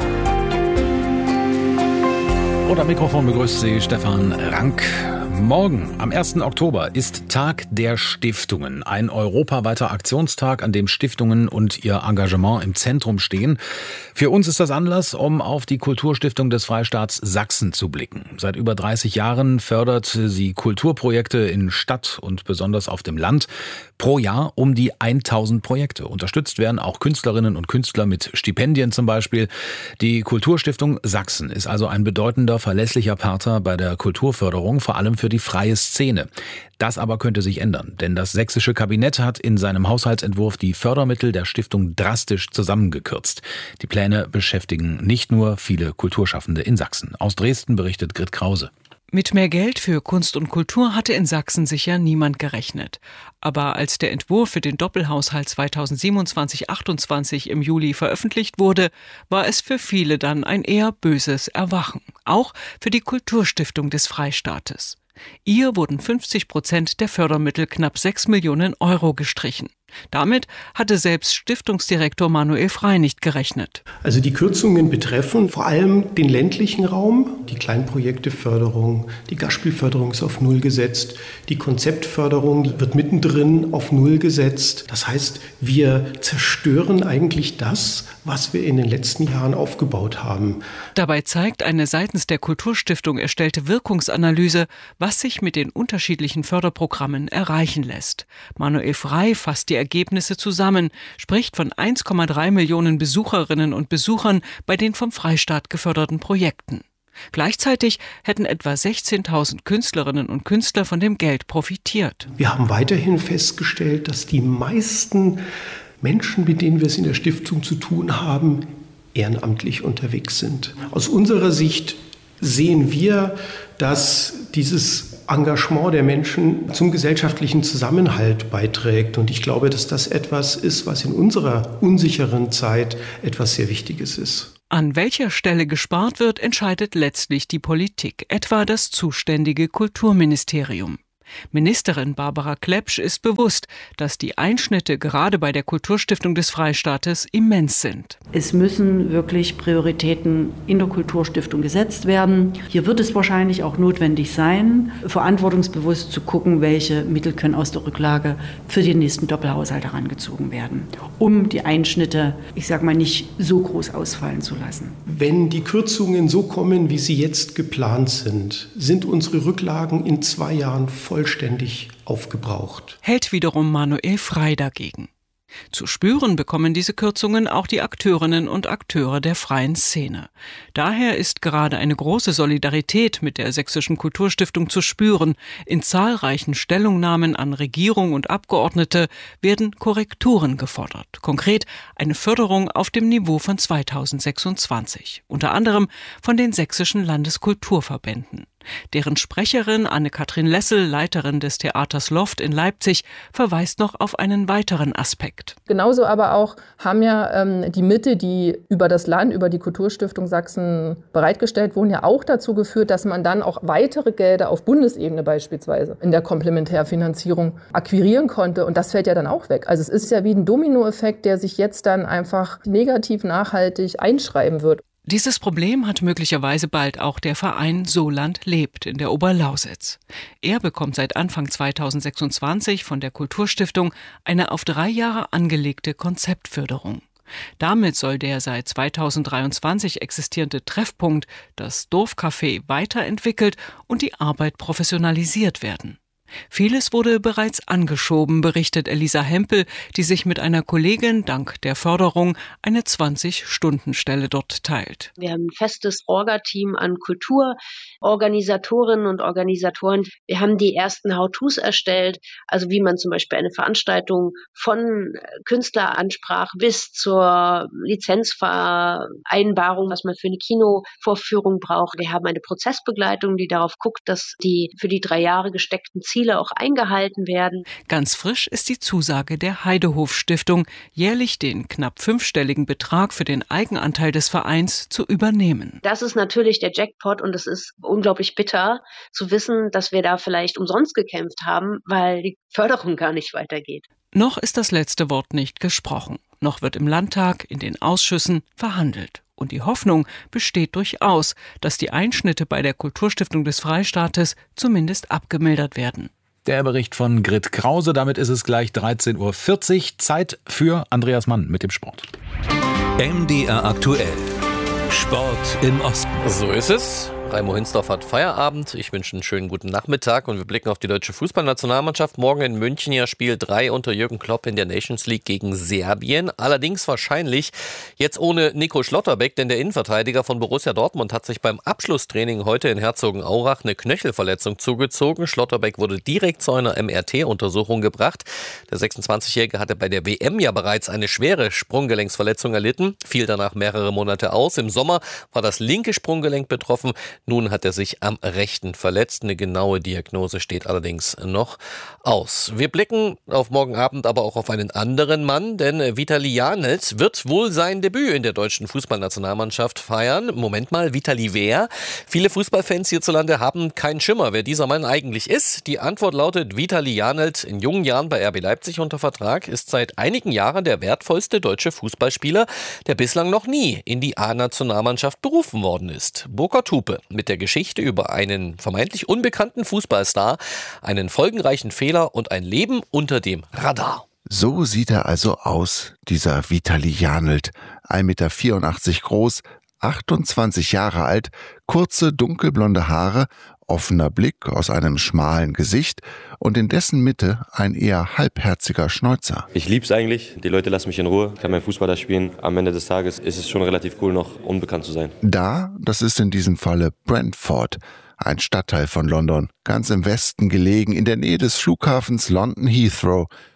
Und am Mikrofon begrüßt Sie Stefan Rank. Morgen, am 1. Oktober, ist Tag der Stiftungen. Ein europaweiter Aktionstag, an dem Stiftungen und ihr Engagement im Zentrum stehen. Für uns ist das Anlass, um auf die Kulturstiftung des Freistaats Sachsen zu blicken. Seit über 30 Jahren fördert sie Kulturprojekte in Stadt und besonders auf dem Land. Pro Jahr um die 1000 Projekte. Unterstützt werden auch Künstlerinnen und Künstler mit Stipendien zum Beispiel. Die Kulturstiftung Sachsen ist also ein bedeutender, verlässlicher Partner bei der Kulturförderung, vor allem für die freie Szene. Das aber könnte sich ändern, denn das sächsische Kabinett hat in seinem Haushaltsentwurf die Fördermittel der Stiftung drastisch zusammengekürzt. Die Pläne beschäftigen nicht nur viele Kulturschaffende in Sachsen. Aus Dresden berichtet Grit Krause. Mit mehr Geld für Kunst und Kultur hatte in Sachsen sicher niemand gerechnet. Aber als der Entwurf für den Doppelhaushalt 2027/28 im Juli veröffentlicht wurde, war es für viele dann ein eher böses Erwachen. Auch für die Kulturstiftung des Freistaates. Ihr wurden 50% der Fördermittel, knapp 6 Millionen Euro, gestrichen. Damit hatte selbst Stiftungsdirektor Manuel Frey nicht gerechnet. Also die Kürzungen betreffen vor allem den ländlichen Raum. Die Kleinprojekteförderung, die Gastspielförderung ist auf Null gesetzt. Die Konzeptförderung wird mittendrin auf Null gesetzt. Das heißt, wir zerstören eigentlich das, was wir in den letzten Jahren aufgebaut haben. Dabei zeigt eine seitens der Kulturstiftung erstellte Wirkungsanalyse, was sich mit den unterschiedlichen Förderprogrammen erreichen lässt. Manuel Frey fasst die Ergebnisse zusammen, spricht von 1,3 Millionen Besucherinnen und Besuchern bei den vom Freistaat geförderten Projekten. Gleichzeitig hätten etwa 16.000 Künstlerinnen und Künstler von dem Geld profitiert. Wir haben weiterhin festgestellt, dass die meisten Menschen, mit denen wir es in der Stiftung zu tun haben, ehrenamtlich unterwegs sind. Aus unserer Sicht sehen wir, dass dieses Engagement der Menschen zum gesellschaftlichen Zusammenhalt beiträgt. Und ich glaube, dass das etwas ist, was in unserer unsicheren Zeit etwas sehr Wichtiges ist. An welcher Stelle gespart wird, entscheidet letztlich die Politik, etwa das zuständige Kulturministerium. Ministerin Barbara Klepsch ist bewusst, dass die Einschnitte gerade bei der Kulturstiftung des Freistaates immens sind. Es müssen wirklich Prioritäten in der Kulturstiftung gesetzt werden. Hier wird es wahrscheinlich auch notwendig sein, verantwortungsbewusst zu gucken, welche Mittel können aus der Rücklage für den nächsten Doppelhaushalt herangezogen werden, um die Einschnitte, nicht so groß ausfallen zu lassen. Wenn die Kürzungen so kommen, wie sie jetzt geplant sind, sind unsere Rücklagen in 2 Jahren vollständig aufgebraucht. Hält wiederum Manuel Frey dagegen. Zu spüren bekommen diese Kürzungen auch die Akteurinnen und Akteure der freien Szene. Daher ist gerade eine große Solidarität mit der Sächsischen Kulturstiftung zu spüren. In zahlreichen Stellungnahmen an Regierung und Abgeordnete werden Korrekturen gefordert. Konkret eine Förderung auf dem Niveau von 2026. Unter anderem von den sächsischen Landeskulturverbänden. Deren Sprecherin Anne-Kathrin Lessel, Leiterin des Theaters Loft in Leipzig, verweist noch auf einen weiteren Aspekt. Genauso aber auch haben ja die Mittel, die über das Land, über die Kulturstiftung Sachsen bereitgestellt wurden, ja auch dazu geführt, dass man dann auch weitere Gelder auf Bundesebene beispielsweise in der Komplementärfinanzierung akquirieren konnte. Und das fällt ja dann auch weg. Also es ist ja wie ein Dominoeffekt, der sich jetzt dann einfach negativ nachhaltig einschreiben wird. Dieses Problem hat möglicherweise bald auch der Verein Soland lebt in der Oberlausitz. Er bekommt seit Anfang 2026 von der Kulturstiftung eine auf 3 Jahre angelegte Konzeptförderung. Damit soll der seit 2023 existierende Treffpunkt, das Dorfcafé, weiterentwickelt und die Arbeit professionalisiert werden. Vieles wurde bereits angeschoben, berichtet Elisa Hempel, die sich mit einer Kollegin dank der Förderung eine 20-Stunden-Stelle dort teilt. Wir haben ein festes Orga-Team an Kulturorganisatorinnen und Organisatoren. Wir haben die ersten How-Tos erstellt, also wie man zum Beispiel eine Veranstaltung von Künstleransprache bis zur Lizenzvereinbarung, was man für eine Kinovorführung braucht. Wir haben eine Prozessbegleitung, die darauf guckt, dass die für die 3 Jahre gesteckten Ziele auch eingehalten werden. Ganz frisch ist die Zusage der Heidehof-Stiftung, jährlich den knapp 5-stelligen Betrag für den Eigenanteil des Vereins zu übernehmen. Das ist natürlich der Jackpot und es ist unglaublich bitter zu wissen, dass wir da vielleicht umsonst gekämpft haben, weil die Förderung gar nicht weitergeht. Noch ist das letzte Wort nicht gesprochen. Noch wird im Landtag, in den Ausschüssen verhandelt. Und die Hoffnung besteht durchaus, dass die Einschnitte bei der Kulturstiftung des Freistaates zumindest abgemildert werden. Der Bericht von Grit Krause. Damit ist es gleich 13:40 Uhr. Zeit für Andreas Mann mit dem Sport. MDR aktuell. Sport im Osten. So ist es. Raimo Hinsdorf hat Feierabend. Ich wünsche einen schönen guten Nachmittag und wir blicken auf die deutsche Fußballnationalmannschaft. Morgen in München ja Spiel 3 unter Jürgen Klopp in der Nations League gegen Serbien. Allerdings wahrscheinlich jetzt ohne Nico Schlotterbeck, denn der Innenverteidiger von Borussia Dortmund hat sich beim Abschlusstraining heute in Herzogenaurach eine Knöchelverletzung zugezogen. Schlotterbeck wurde direkt zu einer MRT-Untersuchung gebracht. Der 26-Jährige hatte bei der WM ja bereits eine schwere Sprunggelenksverletzung erlitten, fiel danach mehrere Monate aus. Im Sommer war das linke Sprunggelenk betroffen. Nun hat er sich am rechten verletzt. Eine genaue Diagnose steht allerdings noch aus. Wir blicken auf morgen Abend aber auch auf einen anderen Mann, denn Vitali Janelt wird wohl sein Debüt in der deutschen Fußballnationalmannschaft feiern. Moment mal, Vitali wer? Viele Fußballfans hierzulande haben keinen Schimmer, wer dieser Mann eigentlich ist. Die Antwort lautet: Vitali Janelt, in jungen Jahren bei RB Leipzig unter Vertrag, ist seit einigen Jahren der wertvollste deutsche Fußballspieler, der bislang noch nie in die A-Nationalmannschaft berufen worden ist. Burkhard Hupe mit der Geschichte über einen vermeintlich unbekannten Fußballstar, einen folgenreichen Fehler und ein Leben unter dem Radar. So sieht er also aus, dieser Vitali Janelt. 1,84 Meter groß, 28 Jahre alt, kurze dunkelblonde Haare, offener Blick aus einem schmalen Gesicht und in dessen Mitte ein eher halbherziger Schnäuzer. Ich lieb's eigentlich, die Leute lassen mich in Ruhe, kann mein Fußball da spielen. Am Ende des Tages ist es schon relativ cool, noch unbekannt zu sein. Das ist in diesem Falle Brentford, ein Stadtteil von London, ganz im Westen gelegen, in der Nähe des Flughafens London Heathrow.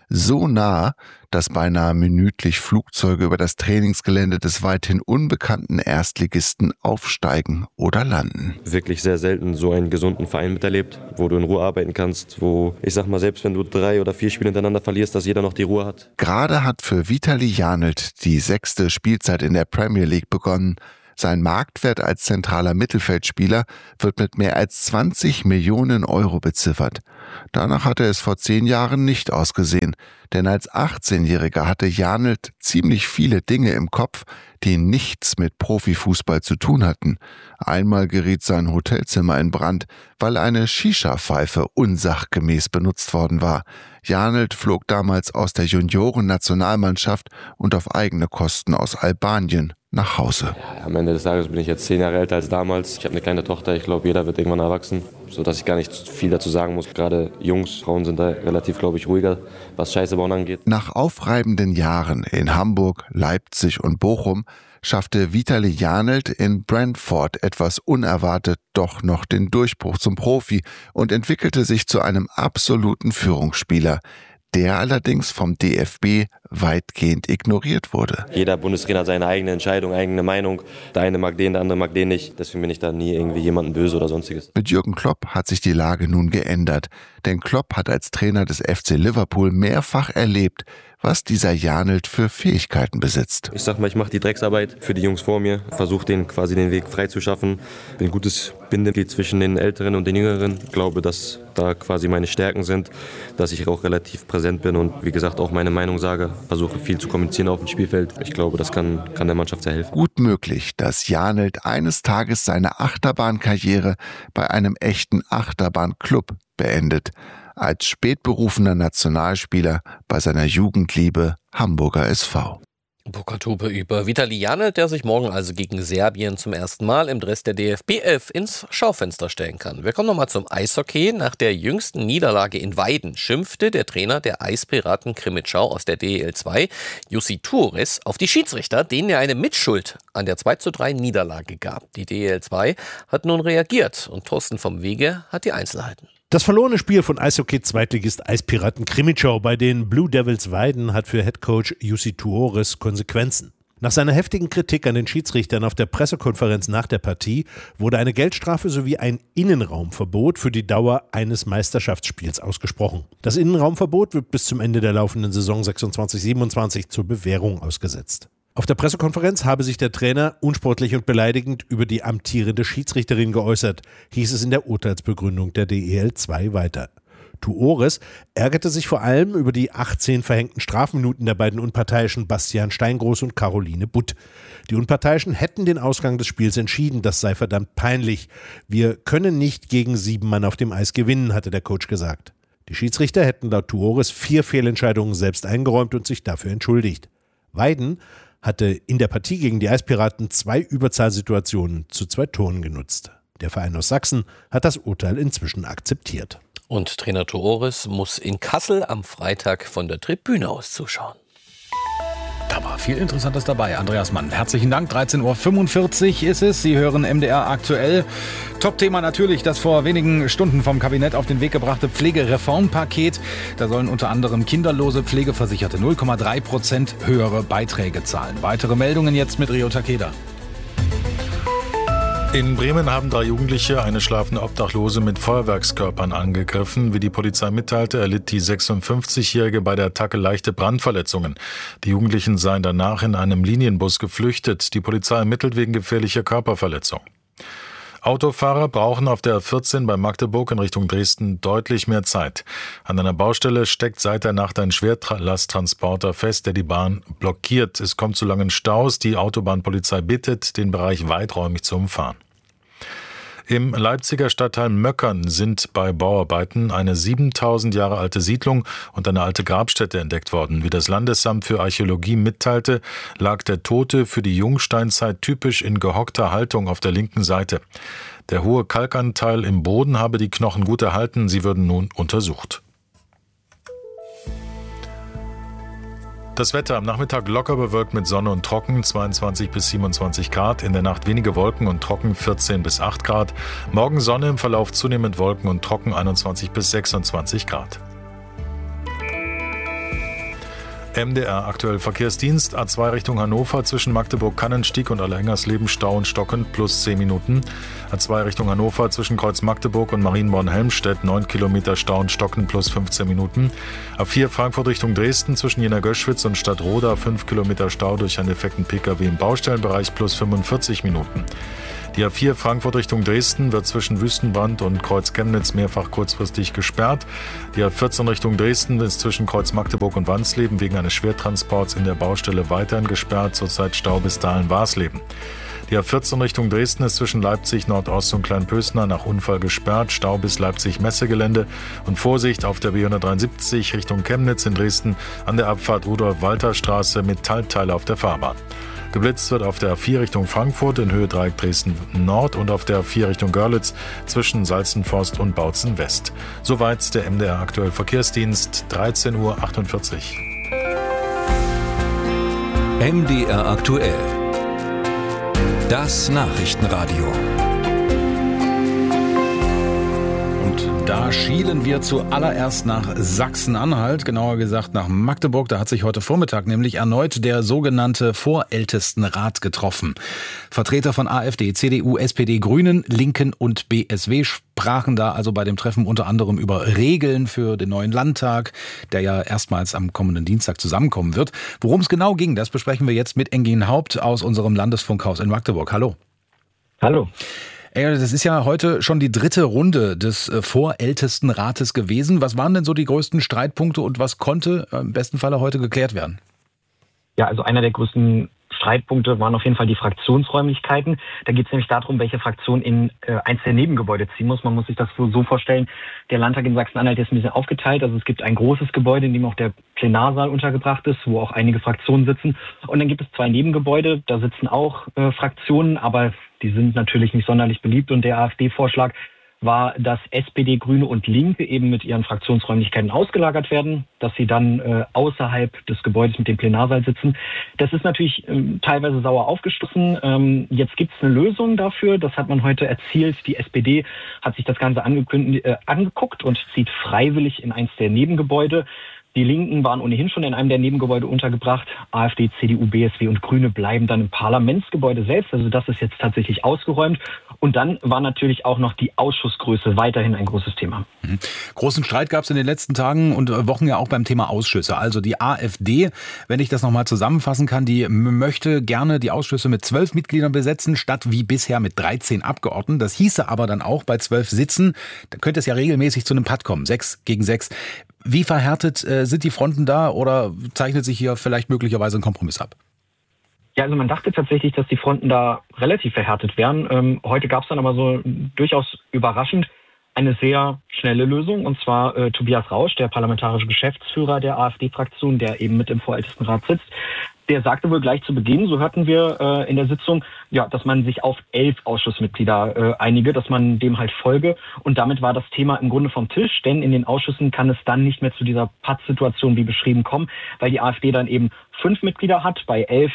So nah, dass beinahe minütlich Flugzeuge über das Trainingsgelände des weithin unbekannten Erstligisten aufsteigen oder landen. Wirklich sehr selten so einen gesunden Verein miterlebt, wo du in Ruhe arbeiten kannst, wo, ich sag mal, selbst wenn du 3 oder 4 Spiele hintereinander verlierst, dass jeder noch die Ruhe hat. Gerade hat für Vitali Janelt die 6. Spielzeit in der Premier League begonnen. Sein Marktwert als zentraler Mittelfeldspieler wird mit mehr als 20 Millionen Euro beziffert. Danach hatte es vor 10 Jahren nicht ausgesehen, denn als 18-Jähriger hatte Janelt ziemlich viele Dinge im Kopf, die nichts mit Profifußball zu tun hatten. Einmal geriet sein Hotelzimmer in Brand, weil eine Shisha-Pfeife unsachgemäß benutzt worden war. Janelt flog damals aus der Junioren-Nationalmannschaft und auf eigene Kosten aus Albanien nach Hause. Ja, am Ende des Tages bin ich jetzt 10 Jahre älter als damals. Ich habe eine kleine Tochter, ich glaube, jeder wird irgendwann erwachsen, sodass ich gar nicht viel dazu sagen muss. Gerade Jungs, Frauen sind da relativ, glaube ich, ruhiger, was Scheiße bauen angeht. Nach aufreibenden Jahren in Hamburg, Leipzig und Bochum schaffte Vitali Janelt in Brentford etwas unerwartet doch noch den Durchbruch zum Profi und entwickelte sich zu einem absoluten Führungsspieler, der allerdings vom DFB weitgehend ignoriert wurde. Jeder Bundestrainer hat seine eigene Entscheidung, eigene Meinung. Der eine mag den, der andere mag den nicht. Deswegen bin ich da nie irgendwie jemanden böse oder sonstiges. Mit Jürgen Klopp hat sich die Lage nun geändert. Denn Klopp hat als Trainer des FC Liverpool mehrfach erlebt, was dieser Janelt für Fähigkeiten besitzt. Ich sag mal, ich mache die Drecksarbeit für die Jungs vor mir, versuche denen quasi den Weg frei zu schaffen. Bin ein gutes Bindeglied zwischen den Älteren und den Jüngeren. Ich glaube, dass da quasi meine Stärken sind, dass ich auch relativ präsent bin und wie gesagt auch meine Meinung sage. Versuche viel zu kommunizieren auf dem Spielfeld. Ich glaube, das kann der Mannschaft sehr helfen. Gut möglich, dass Janelt eines Tages seine Achterbahnkarriere bei einem echten Achterbahnclub beendet. Als spätberufener Nationalspieler bei seiner Jugendliebe Hamburger SV. Burkhard Hupe über Vitali Janelt, der sich morgen also gegen Serbien zum ersten Mal im Dress der DFB 11 ins Schaufenster stellen kann. Wir kommen nochmal zum Eishockey. Nach der jüngsten Niederlage in Weiden schimpfte der Trainer der Eispiraten Krimitschau aus der DEL 2, Jussi Tuores, auf die Schiedsrichter, denen er eine Mitschuld an der 2:3 Niederlage gab. Die DEL 2 hat nun reagiert und Thorsten vom Wege hat die Einzelheiten. Das verlorene Spiel von Eishockey-Zweitligist Eispiraten Krimitschau bei den Blue Devils Weiden hat für Headcoach Jussi Tuores Konsequenzen. Nach seiner heftigen Kritik an den Schiedsrichtern auf der Pressekonferenz nach der Partie wurde eine Geldstrafe sowie ein Innenraumverbot für die Dauer eines Meisterschaftsspiels ausgesprochen. Das Innenraumverbot wird bis zum Ende der laufenden Saison 26/27 zur Bewährung ausgesetzt. Auf der Pressekonferenz habe sich der Trainer unsportlich und beleidigend über die amtierende Schiedsrichterin geäußert, hieß es in der Urteilsbegründung der DEL 2 weiter. Tuores ärgerte sich vor allem über die 18 verhängten Strafminuten der beiden Unparteiischen Bastian Steingroß und Caroline Butt. Die Unparteiischen hätten den Ausgang des Spiels entschieden, das sei verdammt peinlich. Wir können nicht gegen 7 Mann auf dem Eis gewinnen, hatte der Coach gesagt. Die Schiedsrichter hätten laut Tuores 4 Fehlentscheidungen selbst eingeräumt und sich dafür entschuldigt. Weiden hatte in der Partie gegen die Eispiraten 2 Überzahlsituationen zu 2 Toren genutzt. Der Verein aus Sachsen hat das Urteil inzwischen akzeptiert. Und Trainer Tuores muss in Kassel am Freitag von der Tribüne aus zuschauen. Da war viel Interessantes dabei. Andreas Mann, herzlichen Dank. 13:45 Uhr ist es. Sie hören MDR aktuell. Top-Thema natürlich das vor wenigen Stunden vom Kabinett auf den Weg gebrachte Pflegereformpaket. Da sollen unter anderem kinderlose Pflegeversicherte 0,3% höhere Beiträge zahlen. Weitere Meldungen jetzt mit Rio Takeda. In Bremen haben 3 Jugendliche eine schlafende Obdachlose mit Feuerwerkskörpern angegriffen. Wie die Polizei mitteilte, erlitt die 56-Jährige bei der Attacke leichte Brandverletzungen. Die Jugendlichen seien danach in einem Linienbus geflüchtet. Die Polizei ermittelt wegen gefährlicher Körperverletzung. Autofahrer brauchen auf der 14 bei Magdeburg in Richtung Dresden deutlich mehr Zeit. An einer Baustelle steckt seit der Nacht ein Schwerlasttransporter fest, der die Bahn blockiert. Es kommt zu langen Staus. Die Autobahnpolizei bittet, den Bereich weiträumig zu umfahren. Im Leipziger Stadtteil Möckern sind bei Bauarbeiten eine 7000 Jahre alte Siedlung und eine alte Grabstätte entdeckt worden. Wie das Landesamt für Archäologie mitteilte, lag der Tote für die Jungsteinzeit typisch in gehockter Haltung auf der linken Seite. Der hohe Kalkanteil im Boden habe die Knochen gut erhalten. Sie würden nun untersucht. Das Wetter am Nachmittag locker bewölkt mit Sonne und trocken, 22 bis 27 Grad. In der Nacht wenige Wolken und trocken, 14 bis 8 Grad. Morgen Sonne, im Verlauf zunehmend Wolken und trocken, 21 bis 26 Grad. MDR aktuell Verkehrsdienst. A2 Richtung Hannover zwischen Magdeburg-Kannenstieg und Allerhengersleben Stau und stockend plus 10 Minuten. A2 Richtung Hannover zwischen Kreuz Magdeburg und Marienborn-Helmstedt 9 Kilometer Stau und stockend plus 15 Minuten. A4 Frankfurt Richtung Dresden zwischen Jena-Göschwitz und Stadtroda 5 Kilometer Stau durch einen defekten Pkw im Baustellenbereich plus 45 Minuten. Die A4 Frankfurt Richtung Dresden wird zwischen Wüstenbrand und Kreuz Chemnitz mehrfach kurzfristig gesperrt. Die A14 Richtung Dresden ist zwischen Kreuz Magdeburg und Wansleben wegen eines Schwertransports in der Baustelle weiterhin gesperrt, zurzeit Stau bis Dahlen-Warsleben. Die A14 Richtung Dresden ist zwischen Leipzig Nordost und Kleinpösner nach Unfall gesperrt, Stau bis Leipzig-Messegelände und Vorsicht auf der B173 Richtung Chemnitz in Dresden an der Abfahrt Rudolf-Walter-Straße mit Metallteile auf der Fahrbahn. Geblitzt wird auf der A4 Richtung Frankfurt in Höhe Dreieck Dresden Nord und auf der A4 Richtung Görlitz zwischen Salzenforst und Bautzen West. Soweit der MDR aktuell Verkehrsdienst, 13:48 Uhr. MDR aktuell. Das Nachrichtenradio. Da schielen wir zuallererst nach Sachsen-Anhalt, genauer gesagt nach Magdeburg. Da hat sich heute Vormittag nämlich erneut der sogenannte Vorältestenrat getroffen. Vertreter von AfD, CDU, SPD, Grünen, Linken und BSW sprachen da also bei dem Treffen unter anderem über Regeln für den neuen Landtag, der ja erstmals am kommenden Dienstag zusammenkommen wird. Worum es genau ging, das besprechen wir jetzt mit Engin Haupt aus unserem Landesfunkhaus in Magdeburg. Hallo. Hallo. Das ist ja heute schon die dritte Runde des Vorältestenrates gewesen. Was waren denn so die größten Streitpunkte und was konnte im besten Falle heute geklärt werden? Ja, also einer der größten Streitpunkte waren auf jeden Fall die Fraktionsräumlichkeiten. Da geht es nämlich darum, welche Fraktion in eins der Nebengebäude ziehen muss. Man muss sich das so vorstellen, der Landtag in Sachsen-Anhalt ist ein bisschen aufgeteilt. Also es gibt ein großes Gebäude, in dem auch der Plenarsaal untergebracht ist, wo auch einige Fraktionen sitzen. Und dann gibt es 2 Nebengebäude, da sitzen auch Fraktionen, aber die sind natürlich nicht sonderlich beliebt. Und der AfD-Vorschlag war, dass SPD, Grüne und Linke eben mit ihren Fraktionsräumlichkeiten ausgelagert werden, dass sie dann außerhalb des Gebäudes mit dem Plenarsaal sitzen. Das ist natürlich teilweise sauer aufgestoßen. Jetzt gibt es eine Lösung dafür. Das hat man heute erzielt. Die SPD hat sich das Ganze angeguckt und zieht freiwillig in eins der Nebengebäude. Die Linken waren ohnehin schon in einem der Nebengebäude untergebracht. AfD, CDU, BSW und Grüne bleiben dann im Parlamentsgebäude selbst. Also das ist jetzt tatsächlich ausgeräumt. Und dann war natürlich auch noch die Ausschussgröße weiterhin ein großes Thema. Großen Streit gab es in den letzten Tagen und Wochen ja auch beim Thema Ausschüsse. Also die AfD, wenn ich das nochmal zusammenfassen kann, die möchte gerne die Ausschüsse mit 12 Mitgliedern besetzen, statt wie bisher mit 13 Abgeordneten. Das hieße aber dann auch bei 12 Sitzen, da könnte es ja regelmäßig zu einem Patt kommen, 6 gegen 6. Wie verhärtet sind die Fronten da oder zeichnet sich hier vielleicht möglicherweise ein Kompromiss ab? Ja, also man dachte tatsächlich, dass die Fronten da relativ verhärtet wären. Heute gab es dann aber so durchaus überraschend eine sehr schnelle Lösung. Und zwar Tobias Rausch, der parlamentarische Geschäftsführer der AfD-Fraktion, der eben mit im Vorältestenrat sitzt. Der sagte wohl gleich zu Beginn, so hörten wir in der Sitzung, ja, dass man sich auf 11 Ausschussmitglieder einige, dass man dem halt folge. Und damit war das Thema im Grunde vom Tisch, denn in den Ausschüssen kann es dann nicht mehr zu dieser Pattsituation wie beschrieben kommen, weil die AfD dann eben 5 Mitglieder hat, bei 11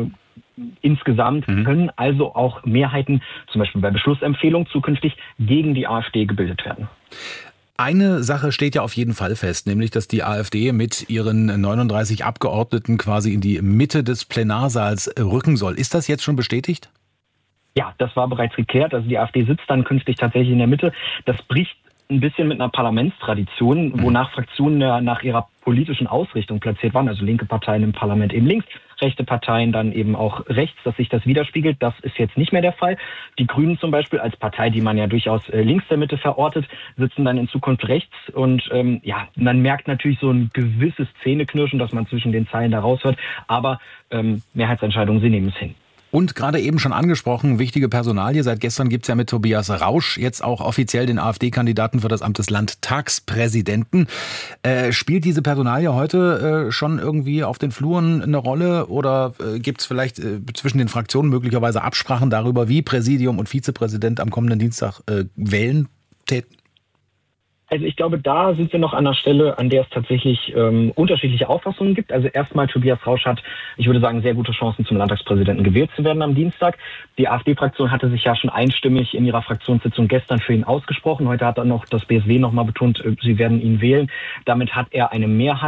insgesamt können also auch Mehrheiten, zum Beispiel bei Beschlussempfehlungen, zukünftig gegen die AfD gebildet werden. Eine Sache steht ja auf jeden Fall fest, nämlich, dass die AfD mit ihren 39 Abgeordneten quasi in die Mitte des Plenarsaals rücken soll. Ist das jetzt schon bestätigt? Ja, das war bereits geklärt. Also die AfD sitzt dann künftig tatsächlich in der Mitte. Das bricht ein bisschen mit einer Parlamentstradition, wonach Fraktionen nach ihrer politischen Ausrichtung platziert waren. Also linke Parteien im Parlament eben links, rechte Parteien dann eben auch rechts, dass sich das widerspiegelt. Das ist jetzt nicht mehr der Fall. Die Grünen zum Beispiel als Partei, die man ja durchaus links der Mitte verortet, sitzen dann in Zukunft rechts. Und ja, man merkt natürlich so ein gewisses Zähneknirschen, dass man zwischen den Zeilen da raushört. Aber Mehrheitsentscheidungen, sie nehmen es hin. Und gerade eben schon angesprochen, wichtige Personalie. Seit gestern gibt es ja mit Tobias Rausch jetzt auch offiziell den AfD-Kandidaten für das Amt des Landtagspräsidenten. Spielt diese Personalie heute schon irgendwie auf den Fluren eine Rolle oder gibt es vielleicht zwischen den Fraktionen möglicherweise Absprachen darüber, wie Präsidium und Vizepräsident am kommenden Dienstag wählen täten? Also ich glaube, da sind wir noch an einer Stelle, an der es tatsächlich unterschiedliche Auffassungen gibt. Also erstmal, Tobias Rausch hat, ich würde sagen, sehr gute Chancen, zum Landtagspräsidenten gewählt zu werden am Dienstag. Die AfD-Fraktion hatte sich ja schon einstimmig in ihrer Fraktionssitzung gestern für ihn ausgesprochen. Heute hat dann noch das BSW nochmal betont, sie werden ihn wählen. Damit hat er eine Mehrheit.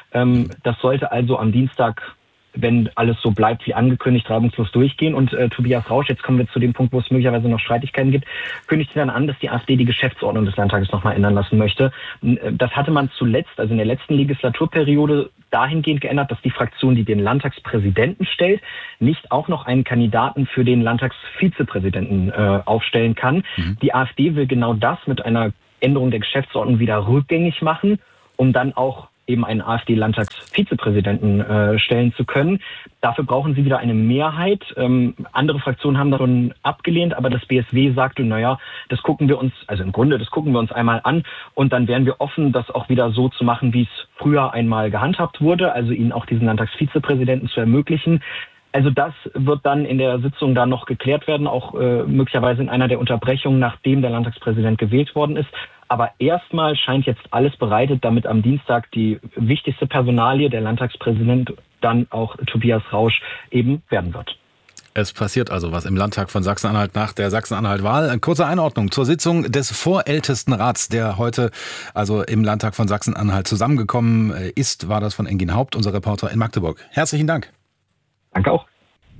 Das sollte also am Dienstag, wenn alles so bleibt wie angekündigt, reibungslos durchgehen. Und Tobias Rausch, jetzt kommen wir zu dem Punkt, wo es möglicherweise noch Streitigkeiten gibt, kündigte dann an, dass die AfD die Geschäftsordnung des Landtages nochmal ändern lassen möchte. Das hatte man zuletzt, also in der letzten Legislaturperiode, dahingehend geändert, dass die Fraktion, die den Landtagspräsidenten stellt, nicht auch noch einen Kandidaten für den Landtagsvizepräsidenten aufstellen kann. Die AfD will genau das mit einer Änderung der Geschäftsordnung wieder rückgängig machen, um dann auch eben einen AfD-Landtagsvizepräsidenten stellen zu können. Dafür brauchen sie wieder eine Mehrheit. Andere Fraktionen haben das schon abgelehnt, aber das BSW sagte, das gucken wir uns einmal an und dann wären wir offen, das auch wieder so zu machen, wie es früher einmal gehandhabt wurde, also ihnen auch diesen Landtagsvizepräsidenten zu ermöglichen. Also das wird dann in der Sitzung da noch geklärt werden, auch möglicherweise in einer der Unterbrechungen, nachdem der Landtagspräsident gewählt worden ist. Aber erstmal scheint jetzt alles bereitet, damit am Dienstag die wichtigste Personalie, der Landtagspräsident, dann auch Tobias Rausch eben werden wird. Es passiert also was im Landtag von Sachsen-Anhalt nach der Sachsen-Anhalt-Wahl. Eine kurze Einordnung zur Sitzung des Vorältestenrats, der heute also im Landtag von Sachsen-Anhalt zusammengekommen ist, war das von Engin Haupt, unser Reporter in Magdeburg. Herzlichen Dank. Danke auch.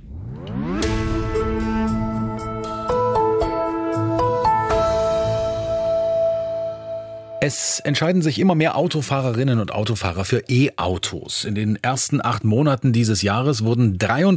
Es entscheiden sich immer mehr Autofahrerinnen und Autofahrer für E-Autos. In den ersten 8 Monaten dieses Jahres wurden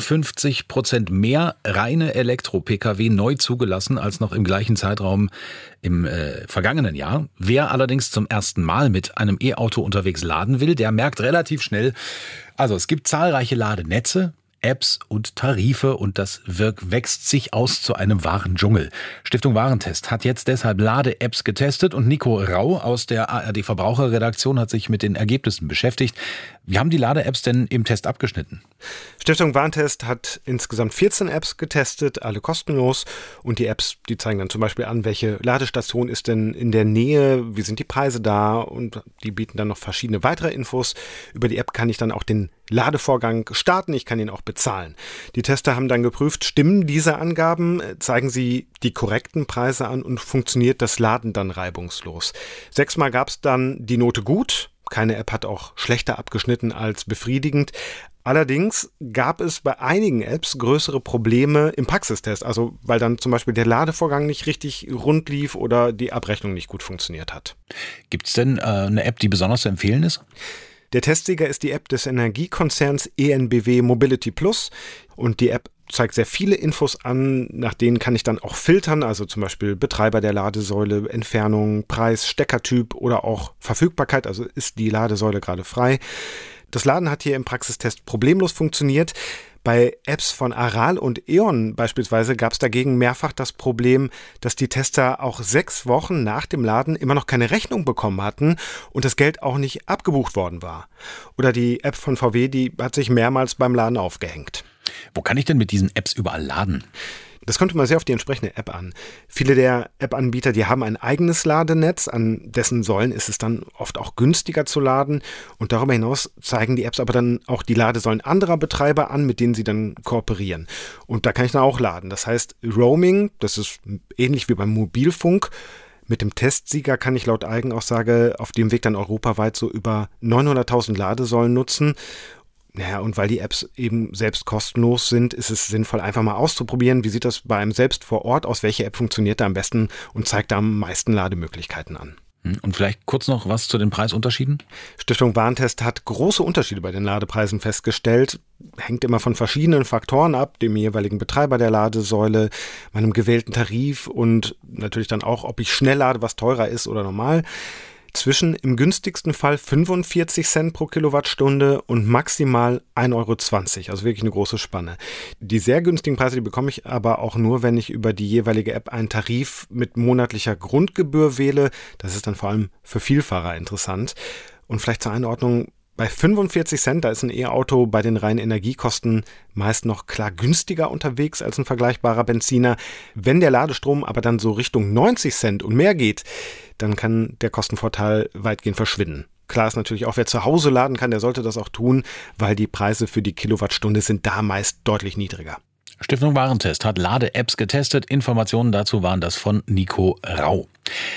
53% mehr reine Elektro-Pkw neu zugelassen als noch im gleichen Zeitraum im vergangenen Jahr. Wer allerdings zum ersten Mal mit einem E-Auto unterwegs laden will, der merkt relativ schnell, also es gibt zahlreiche Ladenetze, Apps und Tarife und das wächst sich aus zu einem wahren Dschungel. Stiftung Warentest hat jetzt deshalb Lade-Apps getestet und Nico Rau aus der ARD Verbraucherredaktion hat sich mit den Ergebnissen beschäftigt. Wie haben die Lade-Apps denn im Test abgeschnitten? Stiftung Warentest hat insgesamt 14 Apps getestet, alle kostenlos. Und die Apps, die zeigen dann zum Beispiel an, welche Ladestation ist denn in der Nähe, wie sind die Preise da und die bieten dann noch verschiedene weitere Infos. Über die App kann ich dann auch den Ladevorgang starten, ich kann ihn auch bezahlen. Die Tester haben dann geprüft, stimmen diese Angaben, zeigen sie die korrekten Preise an und funktioniert das Laden dann reibungslos. 6-mal gab es dann die Note gut. Keine App hat auch schlechter abgeschnitten als befriedigend. Allerdings gab es bei einigen Apps größere Probleme im Praxistest, also weil dann zum Beispiel der Ladevorgang nicht richtig rund lief oder die Abrechnung nicht gut funktioniert hat. Gibt es denn eine App, die besonders zu empfehlen ist? Der Testsieger ist die App des Energiekonzerns EnBW Mobility Plus und die App zeigt sehr viele Infos an, nach denen kann ich dann auch filtern, also zum Beispiel Betreiber der Ladesäule, Entfernung, Preis, Steckertyp oder auch Verfügbarkeit, also ist die Ladesäule gerade frei. Das Laden hat hier im Praxistest problemlos funktioniert. Bei Apps von Aral und E.ON beispielsweise gab es dagegen mehrfach das Problem, dass die Tester auch 6 Wochen nach dem Laden immer noch keine Rechnung bekommen hatten und das Geld auch nicht abgebucht worden war. Oder die App von VW, die hat sich mehrmals beim Laden aufgehängt. Wo kann ich denn mit diesen Apps überall laden? Das kommt immer sehr auf die entsprechende App an. Viele der App-Anbieter, die haben ein eigenes Ladenetz, an dessen Säulen ist es dann oft auch günstiger zu laden. Und darüber hinaus zeigen die Apps aber dann auch die Ladesäulen anderer Betreiber an, mit denen sie dann kooperieren. Und da kann ich dann auch laden. Das heißt Roaming, das ist ähnlich wie beim Mobilfunk. Mit dem Testsieger kann ich laut Eigenaussage auf dem Weg dann europaweit so über 900.000 Ladesäulen nutzen. Ja, und weil die Apps eben selbst kostenlos sind, ist es sinnvoll, einfach mal auszuprobieren, wie sieht das bei einem selbst vor Ort aus, welche App funktioniert da am besten und zeigt da am meisten Lademöglichkeiten an. Und vielleicht kurz noch was zu den Preisunterschieden? Stiftung Warentest hat große Unterschiede bei den Ladepreisen festgestellt. Hängt immer von verschiedenen Faktoren ab, dem jeweiligen Betreiber der Ladesäule, meinem gewählten Tarif und natürlich dann auch, ob ich schnell lade, was teurer ist oder normal. Zwischen im günstigsten Fall 45 Cent pro Kilowattstunde und maximal 1,20 Euro, also wirklich eine große Spanne. Die sehr günstigen Preise, die bekomme ich aber auch nur, wenn ich über die jeweilige App einen Tarif mit monatlicher Grundgebühr wähle. Das ist dann vor allem für Vielfahrer interessant. Und vielleicht zur Einordnung, bei 45 Cent, da ist ein E-Auto bei den reinen Energiekosten meist noch klar günstiger unterwegs als ein vergleichbarer Benziner. Wenn der Ladestrom aber dann so Richtung 90 Cent und mehr geht, dann kann der Kostenvorteil weitgehend verschwinden. Klar ist natürlich auch, wer zu Hause laden kann, der sollte das auch tun, weil die Preise für die Kilowattstunde sind da meist deutlich niedriger. Stiftung Warentest hat Lade-Apps getestet. Informationen dazu waren das von Nico Rau.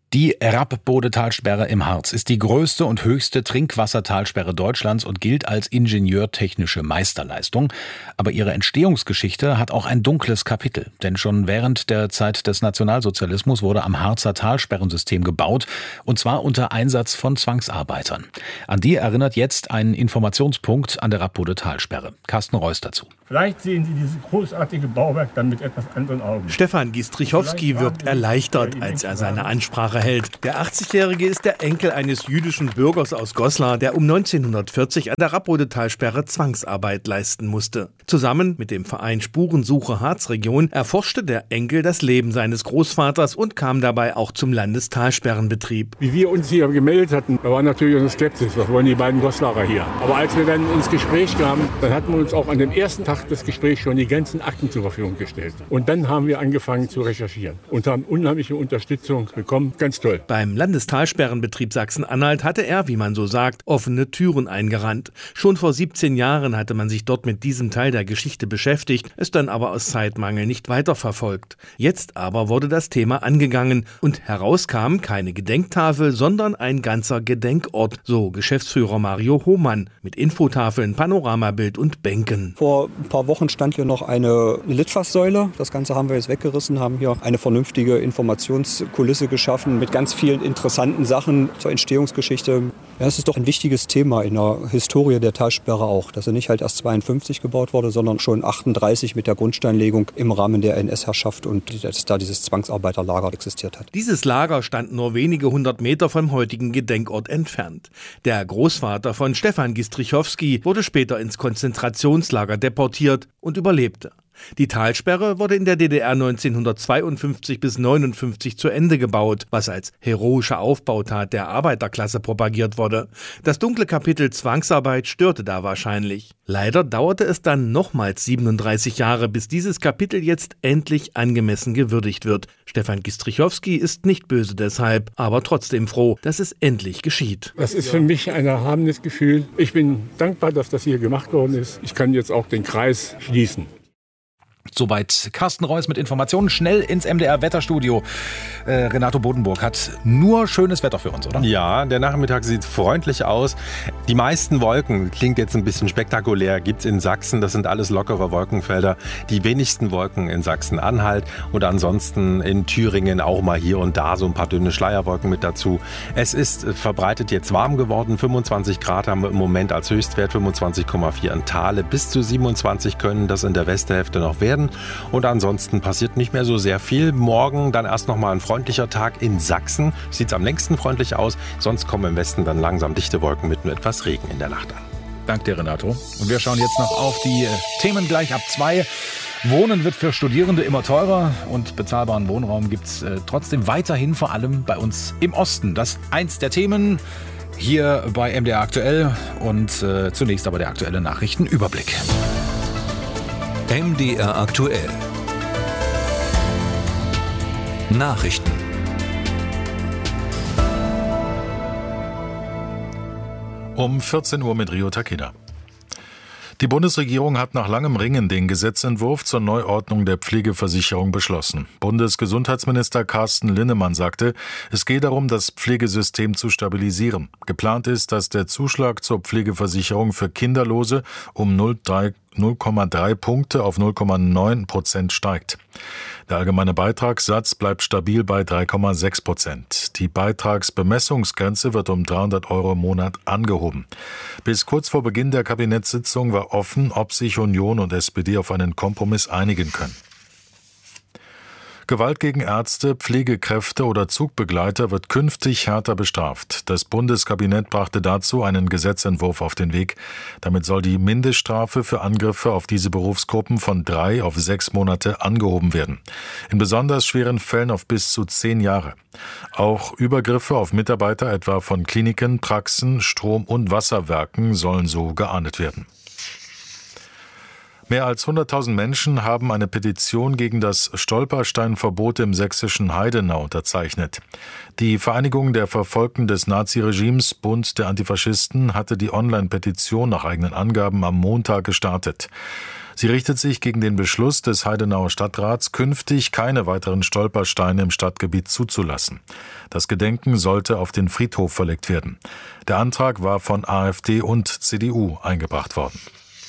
Die Rappbode-Talsperre im Harz ist die größte und höchste Trinkwassertalsperre Deutschlands und gilt als ingenieurtechnische Meisterleistung. Aber ihre Entstehungsgeschichte hat auch ein dunkles Kapitel. Denn schon während der Zeit des Nationalsozialismus wurde am Harzer Talsperrensystem gebaut, und zwar unter Einsatz von Zwangsarbeitern. An die erinnert jetzt ein Informationspunkt an der Rappbode-Talsperre. Carsten Reuss dazu. Vielleicht sehen Sie dieses großartige Bauwerk dann mit etwas anderen Augen. Stefan Gistrichowski wirkt erleichtert, als er seine Ansprache hält. Der 80-Jährige ist der Enkel eines jüdischen Bürgers aus Goslar, der um 1940 an der Rappbode-Talsperre Zwangsarbeit leisten musste. Zusammen mit dem Verein Spurensuche Harzregion erforschte der Enkel das Leben seines Großvaters und kam dabei auch zum Landestalsperrenbetrieb. Wie wir uns hier gemeldet hatten, da war natürlich eine Skepsis. Was wollen die beiden Goslarer hier? Aber als wir dann ins Gespräch kamen, dann hatten wir uns auch an dem ersten Tag des Gesprächs schon die ganzen Akten zur Verfügung gestellt. Und dann haben wir angefangen zu recherchieren und haben unheimliche Unterstützung bekommen. Ganz toll. Beim Landestalsperrenbetrieb Sachsen-Anhalt hatte er, wie man so sagt, offene Türen eingerannt. Schon vor 17 Jahren hatte man sich dort mit diesem Teil der Geschichte beschäftigt, es dann aber aus Zeitmangel nicht weiterverfolgt. Jetzt aber wurde das Thema angegangen und herauskam keine Gedenktafel, sondern ein ganzer Gedenkort, so Geschäftsführer Mario Hohmann, mit Infotafeln, Panoramabild und Bänken. Vor ein paar Wochen stand hier noch eine Litfaßsäule. Das Ganze haben wir jetzt weggerissen, haben hier eine vernünftige Informationskulisse geschaffen mit ganz vielen interessanten Sachen zur Entstehungsgeschichte. Ja, es ist doch ein wichtiges Thema in der Historie der Talsperre auch, dass er nicht halt erst 52 gebaut wurde, sondern schon 38 mit der Grundsteinlegung im Rahmen der NS-Herrschaft und dass da dieses Zwangsarbeiterlager existiert hat. Dieses Lager stand nur wenige 100 Meter vom heutigen Gedenkort entfernt. Der Großvater von Stefan Gistrichowski wurde später ins Konzentrationslager deportiert und überlebte. Die Talsperre wurde in der DDR 1952 bis 1959 zu Ende gebaut, was als heroische Aufbautat der Arbeiterklasse propagiert wurde. Das dunkle Kapitel Zwangsarbeit störte da wahrscheinlich. Leider dauerte es dann nochmals 37 Jahre, bis dieses Kapitel jetzt endlich angemessen gewürdigt wird. Stefan Gistrichowski ist nicht böse deshalb, aber trotzdem froh, dass es endlich geschieht. Das ist für mich ein erhabenes Gefühl. Ich bin dankbar, dass das hier gemacht worden ist. Ich kann jetzt auch den Kreis schließen. Soweit Carsten Reuss mit Informationen. Schnell ins MDR-Wetterstudio. Renato Bodenburg hat nur schönes Wetter für uns, oder? Ja, der Nachmittag sieht freundlich aus. Die meisten Wolken, klingt jetzt ein bisschen spektakulär, gibt es in Sachsen. Das sind alles lockere Wolkenfelder. Die wenigsten Wolken in Sachsen-Anhalt und ansonsten in Thüringen auch mal hier und da so ein paar dünne Schleierwolken mit dazu. Es ist verbreitet jetzt warm geworden. 25 Grad haben wir im Moment als Höchstwert, 25,4 in Thale. Bis zu 27 können das in der Westhälfte noch werden. Und ansonsten passiert nicht mehr so sehr viel. Morgen dann erst noch mal ein freundlicher Tag in Sachsen. Sieht es am längsten freundlich aus. Sonst kommen im Westen dann langsam dichte Wolken mit nur etwas Regen in der Nacht an. Dank dir, Renato. Und wir schauen jetzt noch auf die Themen gleich ab 2. Wohnen wird für Studierende immer teurer und bezahlbaren Wohnraum gibt es trotzdem weiterhin, vor allem bei uns im Osten. Das ist eins der Themen hier bei MDR aktuell und zunächst aber der aktuelle Nachrichtenüberblick. MDR aktuell. Nachrichten. Um 14 Uhr mit Rio Takeda. Die Bundesregierung hat nach langem Ringen den Gesetzentwurf zur Neuordnung der Pflegeversicherung beschlossen. Bundesgesundheitsminister Carsten Linnemann sagte, es geht darum, das Pflegesystem zu stabilisieren. Geplant ist, dass der Zuschlag zur Pflegeversicherung für Kinderlose um 0,3 Punkte auf 0,9% steigt. Der allgemeine Beitragssatz bleibt stabil bei 3,6%. Die Beitragsbemessungsgrenze wird um 300 € im Monat angehoben. Bis kurz vor Beginn der Kabinettssitzung war offen, ob sich Union und SPD auf einen Kompromiss einigen können. Gewalt gegen Ärzte, Pflegekräfte oder Zugbegleiter wird künftig härter bestraft. Das Bundeskabinett brachte dazu einen Gesetzentwurf auf den Weg. Damit soll die Mindeststrafe für Angriffe auf diese Berufsgruppen von 3 auf 6 Monate angehoben werden. In besonders schweren Fällen auf bis zu 10 Jahre. Auch Übergriffe auf Mitarbeiter, etwa von Kliniken, Praxen, Strom- und Wasserwerken, sollen so geahndet werden. Mehr als 100.000 Menschen haben eine Petition gegen das Stolpersteinverbot im sächsischen Heidenau unterzeichnet. Die Vereinigung der Verfolgten des Naziregimes, Bund der Antifaschisten, hatte die Online-Petition nach eigenen Angaben am Montag gestartet. Sie richtet sich gegen den Beschluss des Heidenauer Stadtrats, künftig keine weiteren Stolpersteine im Stadtgebiet zuzulassen. Das Gedenken sollte auf den Friedhof verlegt werden. Der Antrag war von AfD und CDU eingebracht worden.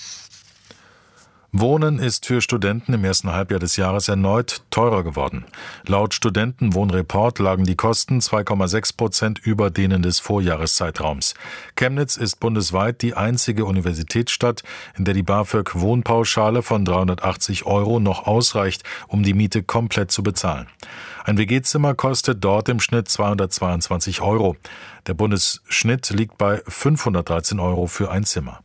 Wohnen ist für Studenten im ersten Halbjahr des Jahres erneut teurer geworden. Laut Studentenwohnreport lagen die Kosten 2,6% über denen des Vorjahreszeitraums. Chemnitz ist bundesweit die einzige Universitätsstadt, in der die BAföG-Wohnpauschale von 380 € noch ausreicht, um die Miete komplett zu bezahlen. Ein WG-Zimmer kostet dort im Schnitt 222 €. Der Bundesschnitt liegt bei 513 € für ein Zimmer.